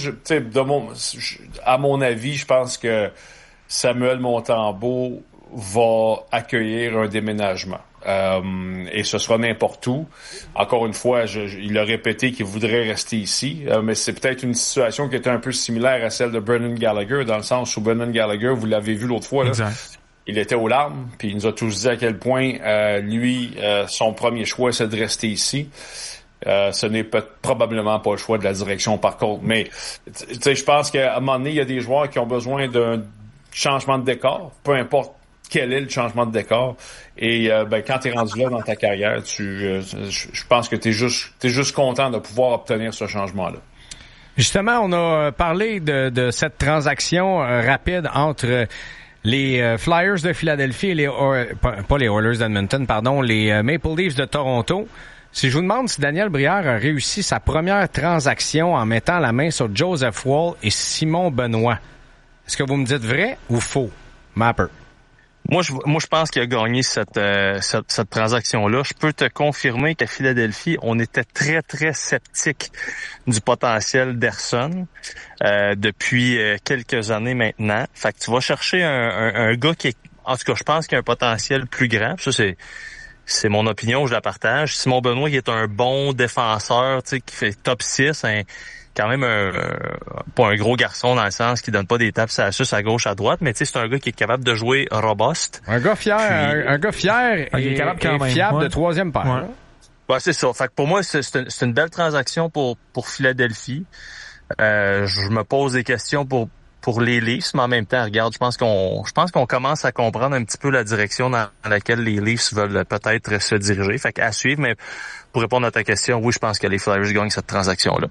G: à mon avis, je pense que Samuel Montembeault va accueillir un déménagement. Et ce sera n'importe où. Encore une fois, il a répété qu'il voudrait rester ici, mais c'est peut-être une situation qui est un peu similaire à celle de Brendan Gallagher, dans le sens où Brendan Gallagher, vous l'avez vu l'autre fois, là, il était aux larmes, puis il nous a tous dit à quel point, son premier choix, c'est de rester ici. Ce n'est probablement pas le choix de la direction, par contre. Mais, tu sais, je pense qu'à un moment donné, il y a des joueurs qui ont besoin d'un changement de décor, peu importe quel est le changement de décor. Et quand tu es rendu là dans ta carrière, je pense que t'es juste content de pouvoir obtenir ce changement-là.
B: Justement, on a parlé de cette transaction rapide entre les Flyers de Philadelphie et pas les Oilers d'Edmonton, pardon, les Maple Leafs de Toronto. Si je vous demande si Daniel Brière a réussi sa première transaction en mettant la main sur Joseph Woll et Simon Benoît, est-ce que vous me dites vrai ou faux, Mapper?
H: Moi, je pense qu'il a gagné cette transaction-là. Je peux te confirmer qu'à Philadelphie, on était très, très sceptique du potentiel d'Ersson depuis quelques années maintenant. Fait que tu vas chercher un gars qui est, en tout cas, je pense qu'il a un potentiel plus grand. Ça, c'est mon opinion, je la partage. Simon Benoît, qui est un bon défenseur, tu sais, qui fait top 6, quand même pas un gros garçon dans le sens qu'il donne pas des tapes à gauche, à droite, mais tu sais, c'est un gars qui est capable de jouer robuste.
B: Un gars fier, un gars fier et, capable quand même, fiable de troisième paire.
H: Ouais, c'est ça. Fait que pour moi, c'est une belle transaction pour Philadelphie. Je me pose des questions pour les Leafs, mais en même temps, regarde, je pense qu'on commence à comprendre un petit peu la direction dans laquelle les Leafs veulent peut-être se diriger. Fait qu'à suivre, mais pour répondre à ta question, oui, je pense que les Flyers gagnent cette transaction-là.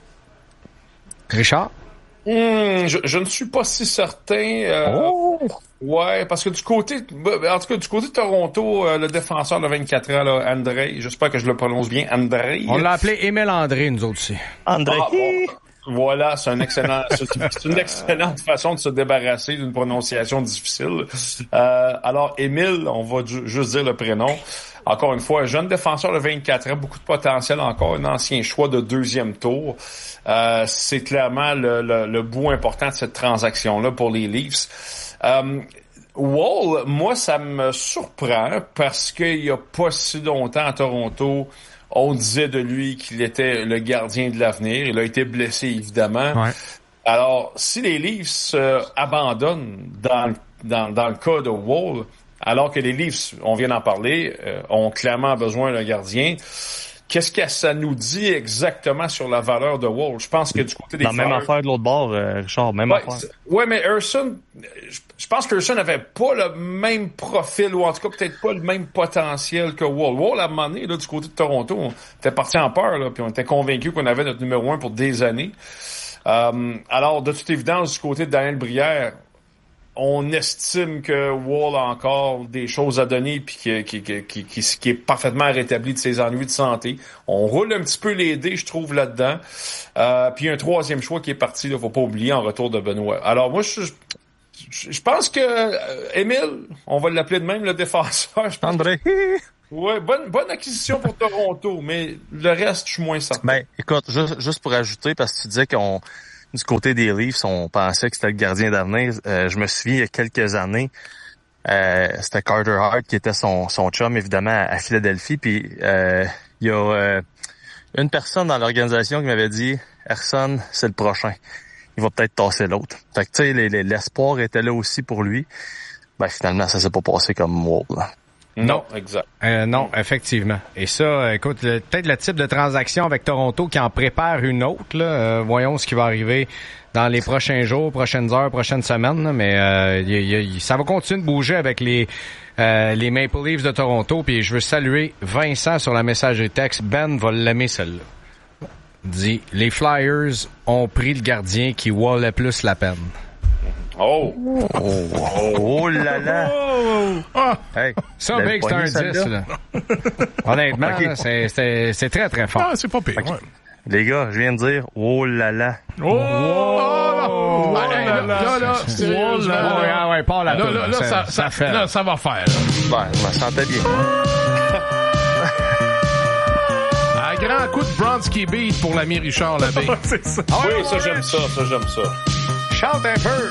B: Richard?
G: Je ne suis pas si certain. Ouais, parce que du côté de Toronto, le défenseur de 24 ans, là, André, j'espère que je le prononce bien, André.
B: On l'a appelé Émile André, nous autres aussi.
H: André.
G: Voilà, c'est une excellente façon de se débarrasser d'une prononciation difficile. Alors, Émile, on va juste dire le prénom. Encore une fois, jeune défenseur de 24 ans, beaucoup de potentiel encore, un ancien choix de deuxième tour. C'est clairement le bout important de cette transaction-là pour les Leafs. Woll, moi, ça me surprend parce qu'il y a pas si longtemps à Toronto, on disait de lui qu'il était le gardien de l'avenir. Il a été blessé, évidemment.
D: Ouais.
G: Alors, si les Leafs abandonnent dans le cas de Wall, alors que les Leafs, on vient d'en parler, ont clairement besoin d'un gardien, qu'est-ce que ça nous dit exactement sur la valeur de Wall? Je pense que du côté des
H: la même affaire de l'autre bord, Richard, même affaire.
G: Ouais, mais Ersson, je pense qu'Ersson n'avait pas le même profil, ou en tout cas peut-être pas le même potentiel que Wall. Wall, à un moment donné, là, du côté de Toronto, on était parti en peur, là, puis on était convaincus qu'on avait notre numéro 1 pour des années. Alors, de toute évidence, du côté de Daniel Brière, on estime que Wall a encore des choses à donner puis qui est parfaitement rétabli de ses ennuis de santé. On roule un petit peu les dés, je trouve, là-dedans. Puis un troisième choix qui est parti, là, faut pas oublier, en retour de Benoît. Alors moi, je pense que Émile, on va l'appeler de même, le défenseur.
H: André.
G: Ouais, bonne acquisition pour Toronto, mais le reste, je suis moins certain.
H: Ben, écoute, juste pour ajouter, parce que tu disais du côté des Leafs, on pensait que c'était le gardien d'avenir. Je me souviens, il y a quelques années, c'était Carter Hart qui était son chum, évidemment, à Philadelphie. Puis il y a une personne dans l'organisation qui m'avait dit « Ersson, c'est le prochain. Il va peut-être tasser l'autre. » Fait que tu sais, l'espoir était là aussi pour lui. Ben finalement, ça s'est pas passé comme Wall.
G: Non, exact.
B: Non, effectivement. Et ça, écoute, peut-être le type de transaction avec Toronto qui en prépare une autre. Là, voyons ce qui va arriver dans les prochains jours, prochaines heures, prochaines semaines. Là, mais ça va continuer de bouger avec les Maple Leafs de Toronto. Puis je veux saluer Vincent sur la messagerie texte. Ben va l'aimer celle-là. Dit, les Flyers ont pris le gardien qui valait plus la peine.
H: Oh là là!
B: Hey, ça, Big, c'est un 10, là. Honnêtement, okay. Là, c'est très, très fort.
A: Ah, c'est pas pire, okay. Ouais.
H: Les gars, je viens de dire, oh là là!
A: Oh là là!
B: Sérieusement. Ouais, pas là.
A: Là, ça fait. Là, ça va faire, là.
H: Ben, je me sentais bien.
A: Un grand coup de Bronski Beat pour l'ami Richard Labbé.
D: C'est ça.
G: Oui, ça, j'aime ça.
B: Chante un peu!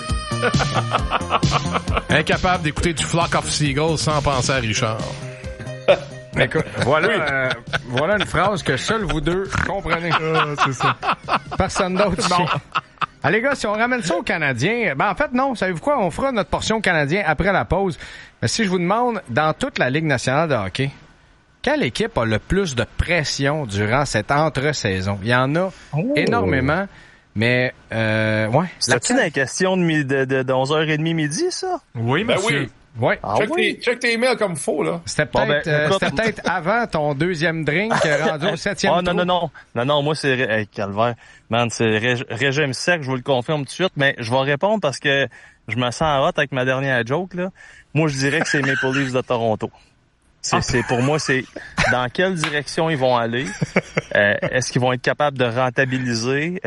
A: Incapable d'écouter du Flock of Seagulls sans penser à Richard.
B: Écoute, voilà une phrase que seuls vous deux comprenez.
D: C'est ça.
B: Personne d'autre ici. Allez, gars, si on ramène ça aux Canadiens, en fait, non, savez-vous quoi? On fera notre portion Canadien après la pause. Mais si je vous demande, dans toute la Ligue nationale de hockey, quelle équipe a le plus de pression durant cette entre-saison? Il y en a énormément. Mais, ouais.
H: C'est-tu une question de 11h30 midi, ça?
D: Oui, monsieur.
G: Oui.
B: Ouais.
H: Ah
G: Check tes emails comme il faut, là.
B: C'était peut-être avant ton deuxième drink rendu au 7e tour.
H: Non, moi, c'est calvaire. Man, c'est régime sec, je vous le confirme tout de suite, mais je vais répondre parce que je me sens hot avec ma dernière joke, là. Moi, je dirais que c'est Maple Leafs de Toronto. C'est pour moi, c'est dans quelle direction ils vont aller. Est-ce qu'ils vont être capables de rentabiliser?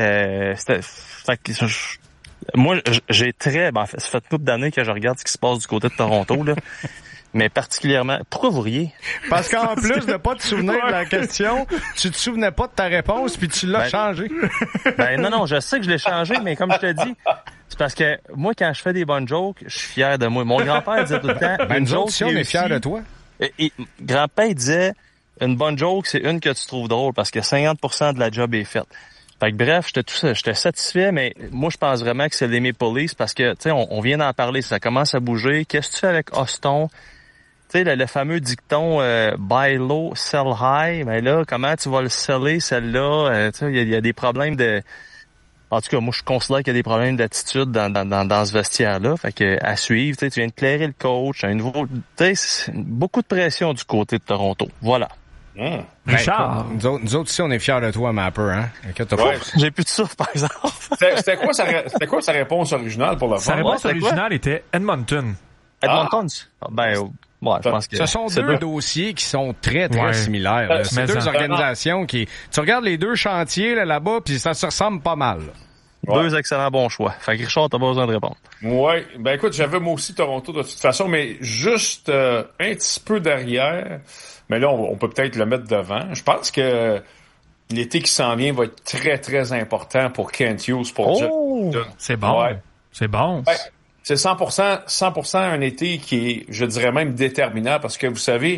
H: Moi, j'ai ça fait une couple d'années que je regarde ce qui se passe du côté de Toronto, là. Mais particulièrement, pourquoi vous riez?
B: Parce qu'en plus de pas te souvenir de la question, tu te souvenais pas de ta réponse puis tu l'as changé.
H: Non, je sais que je l'ai changé, mais comme je te dis, c'est parce que moi, quand je fais des bonnes jokes, je suis fier de moi. Mon grand-père disait tout le temps, une joke,
B: on est fier de toi.
H: Et grand-père disait, une bonne joke, c'est une que tu trouves drôle parce que 50% de la job est faite. Fait que bref, j'étais satisfait, mais moi, je pense vraiment que c'est les Maple Leafs parce que, tu sais, on vient d'en parler, ça commence à bouger. Qu'est-ce que tu fais avec Auston? Tu sais, le fameux dicton buy low, sell high, mais là, comment tu vas le seller, celle-là? Tu sais, il y a des problèmes de... En tout cas, moi, je considère qu'il y a des problèmes d'attitude dans ce vestiaire-là. Fait que à suivre, tu viens de clairer le coach, un nouveau... Tu sais, beaucoup de pression du côté de Toronto. Voilà.
D: Richard.
B: Nous autres ici, on est fiers de toi, Mapper, hein?
H: J'ai plus de souffle, par exemple.
G: C'était quoi sa réponse originale pour la fin?
D: Sa réponse originale était Edmonton.
H: Edmonton? Ouais, je pense que
B: ce sont deux dossiers qui sont très, très similaires. C'est deux organisations qui... Tu regardes les deux chantiers là-bas, puis ça se ressemble pas mal.
H: Deux excellents bons choix. Fait que Richard, t'as pas besoin de répondre.
G: Ouais. Ben écoute, j'avais moi aussi Toronto de toute façon, mais juste un petit peu derrière. Mais là, on peut peut-être le mettre devant. Je pense que l'été qui s'en vient va être très, très important pour Kent Hughes.
D: C'est bon.
G: Ouais.
D: C'est bon.
G: Ouais. C'est 100% un été qui est, je dirais même, déterminant parce que vous savez,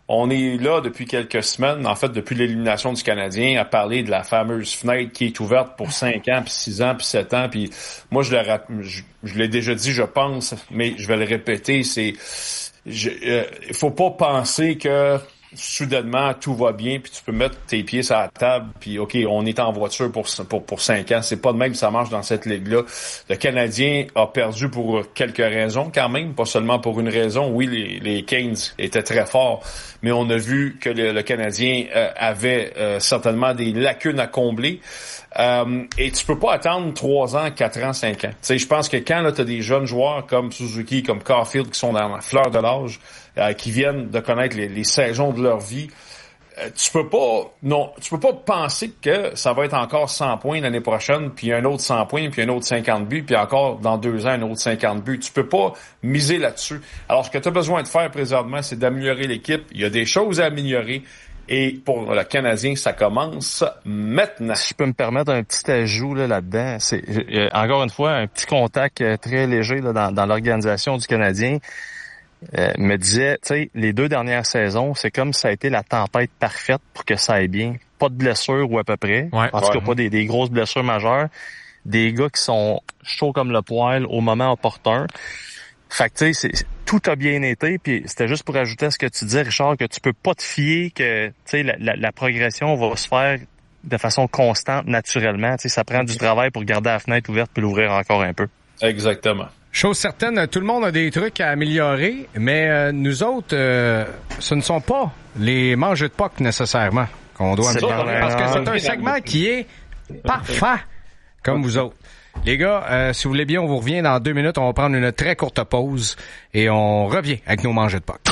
G: On est là depuis quelques semaines, en fait, depuis l'élimination du Canadien, à parler de la fameuse fenêtre qui est ouverte pour 5 ans, puis 6 ans, puis 7 ans. Puis moi, je l'ai déjà dit, je pense, mais je vais le répéter, il faut pas penser que soudainement tout va bien, puis tu peux mettre tes pieds sur la table, puis OK, on est en voiture pour 5 ans. C'est pas de même que ça marche dans cette ligue-là. Le Canadien a perdu pour quelques raisons quand même, pas seulement pour une raison. Oui, les Canes étaient très forts, mais on a vu que le Canadien avait certainement des lacunes à combler. Et tu peux pas attendre 3 ans, 4 ans, 5 ans. Tu sais, je pense que quand là, tu as des jeunes joueurs comme Suzuki, comme Caulfield qui sont dans la fleur de l'âge, qui viennent de connaître les saisons de leur vie, tu peux pas penser que ça va être encore 100 points l'année prochaine, puis un autre 100 points, puis un autre 50 buts, puis encore dans 2 ans un autre 50 buts. Tu peux pas miser là-dessus. Alors, ce que tu as besoin de faire présentement, c'est d'améliorer l'équipe. Il y a des choses à améliorer. Et pour le Canadien, ça commence maintenant.
H: Si je peux me permettre un petit ajout là-dedans, c'est encore une fois un petit contact très léger là, dans l'organisation du Canadien. Me disait, tu sais, les 2 dernières saisons, c'est comme ça a été la tempête parfaite pour que ça aille bien. Pas de blessures ou à peu près. Ouais, en tout cas, pas des grosses blessures majeures. Des gars qui sont chauds comme le poêle au moment opportun. Fait que tu sais, tout a bien été, puis c'était juste pour ajouter à ce que tu dis, Richard, que tu peux pas te fier que tu sais la progression va se faire de façon constante, naturellement. Tu sais, ça prend du travail pour garder la fenêtre ouverte puis l'ouvrir encore un peu.
G: Exactement.
B: Chose certaine, tout le monde a des trucs à améliorer, mais nous autres, ce ne sont pas les mangeux de POC nécessairement qu'on doit améliorer. Parce que c'est un segment qui est parfait, comme vous autres. Les gars, si vous voulez bien, on vous revient dans 2 minutes. On va prendre une très courte pause et on revient avec nos mangeux de POC.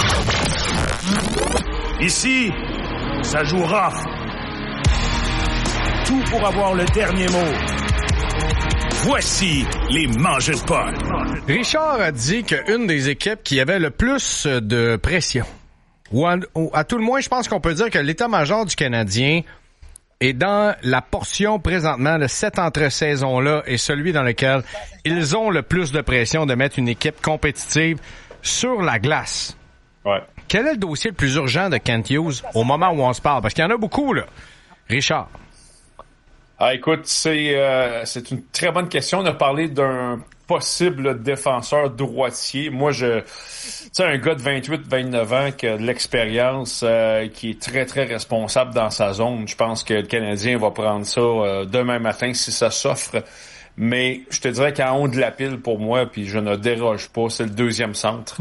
C: Ici, ça joue rough. Tout pour avoir le dernier mot. Voici les mangeux de POC.
B: Richard a dit qu'une des équipes qui avait le plus de pression, ou à tout le moins, je pense qu'on peut dire que l'état-major du Canadien est dans la portion présentement de cette entre-saison-là et celui dans lequel ils ont le plus de pression de mettre une équipe compétitive sur la glace.
G: Ouais.
B: Quel est le dossier le plus urgent de Kent Hughes au moment où on se parle? Parce qu'il y en a beaucoup, là. Richard.
G: Ah, écoute, c'est une très bonne question. On a parlé d'un possible défenseur droitier. Moi, tu sais, un gars de 28-29 ans qui a de l'expérience, qui est très, très responsable dans sa zone. Je pense que le Canadien va prendre ça demain matin si ça s'offre. Mais je te dirais qu'en haut de la pile, pour moi, puis je ne déroge pas, c'est le deuxième centre.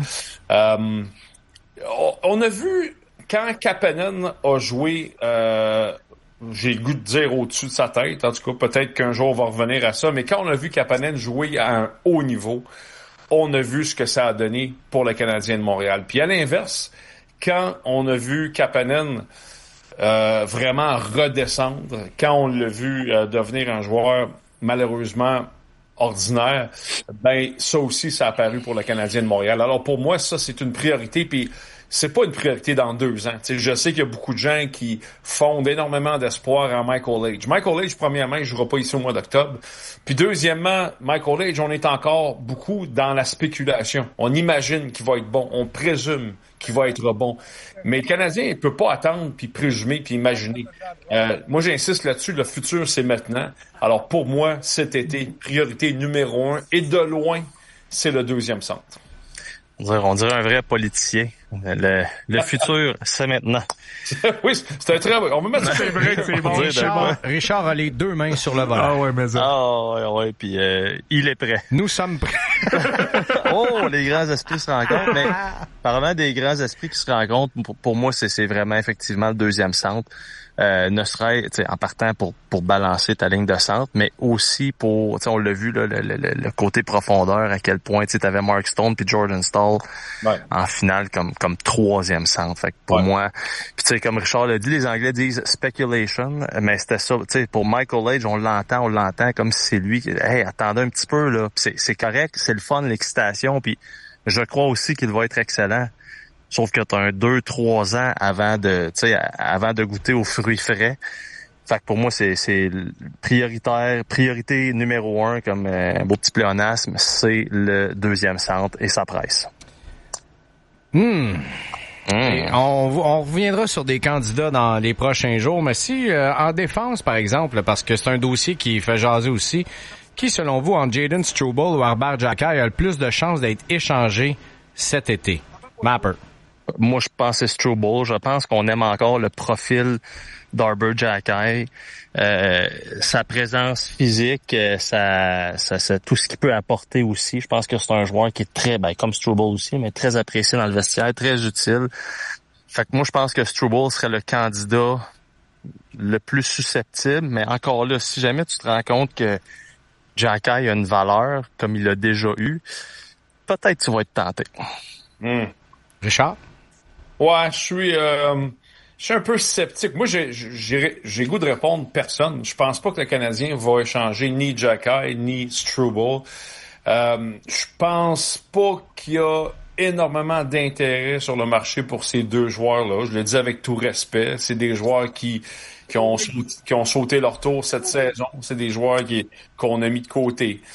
G: On a vu, quand Kapanen a joué... j'ai le goût de dire au-dessus de sa tête. En tout cas, peut-être qu'un jour on va revenir à ça. Mais quand on a vu Kapanen jouer à un haut niveau, on a vu ce que ça a donné pour le Canadien de Montréal. Puis à l'inverse, quand on a vu Kapanen vraiment redescendre, quand on l'a vu devenir un joueur malheureusement ordinaire, ben ça aussi, ça a apparu pour le Canadien de Montréal. Alors pour moi, ça, c'est une priorité. Puis c'est pas une priorité dans 2 ans. T'sais, je sais qu'il y a beaucoup de gens qui fondent énormément d'espoir en Michael Age. Michael Age, premièrement, il jouera pas ici au mois d'octobre. Puis deuxièmement, Michael Age, on est encore beaucoup dans la spéculation. On imagine qu'il va être bon. On présume qu'il va être bon. Mais le Canadien, il peut pas attendre, puis présumer, puis imaginer. Moi, j'insiste là-dessus. Le futur, c'est maintenant. Alors pour moi, cet été, priorité numéro 1, et de loin, c'est le deuxième centre.
H: On dirait un vrai politicien. Le futur, c'est maintenant.
G: Oui, c'est un très... On va mettre ça.
D: C'est vrai que c'est bon.
B: Richard a les 2 mains sur le volant.
D: Ah ouais, mais ça.
H: Ah ouais, puis il est prêt.
B: Nous sommes prêts.
H: Oh, les grands esprits se rencontrent. Mais parlant des grands esprits qui se rencontrent, pour moi, c'est vraiment effectivement le deuxième centre. Ne serait-ce en partant pour balancer ta ligne de centre, mais aussi pour, on l'a vu là, le côté profondeur, à quel point tu avais Mark Stone puis Jordan Staal en finale comme troisième centre. Fait que pour moi, puis comme Richard l'a dit, les Anglais disent speculation, mais c'était ça. Pour Michael Age, on l'entend comme si c'est lui qui, hey, attendez un petit peu là, c'est correct, c'est le fun, l'excitation, puis je crois aussi qu'il va être excellent. Sauf que t'as un 2-3 ans avant de goûter aux fruits frais. Fait que pour moi, c'est priorité numéro 1, comme un beau petit pléonasme, c'est le deuxième centre et ça presse.
B: On reviendra sur des candidats dans les prochains jours, mais si en défense, par exemple, parce que c'est un dossier qui fait jaser aussi, qui, selon vous, entre Jayden Struble ou Arber Xhekaj, a le plus de chances d'être échangé cet été? Mapper.
H: Moi, je pense que c'est Struble. Je pense qu'on aime encore le profil d'Arber Xhekaj. Sa présence physique, ça, tout ce qu'il peut apporter aussi. Je pense que c'est un joueur qui est très, comme Struble aussi, mais très apprécié dans le vestiaire, très utile. Fait que moi, je pense que Struble serait le candidat le plus susceptible, mais encore là, si jamais tu te rends compte que Xhekaj a une valeur, comme il l'a déjà eu, peut-être tu vas être tenté.
B: Richard?
G: Ouais, je suis un peu sceptique. Moi, j'ai goût de répondre personne. Je pense pas que le Canadien va échanger ni Xhekaj ni Struble. Je pense pas qu'il y a énormément d'intérêt sur le marché pour ces deux joueurs-là. Je le dis avec tout respect. C'est des joueurs qui ont sauté leur tour cette saison. C'est des joueurs qu'on a mis de côté.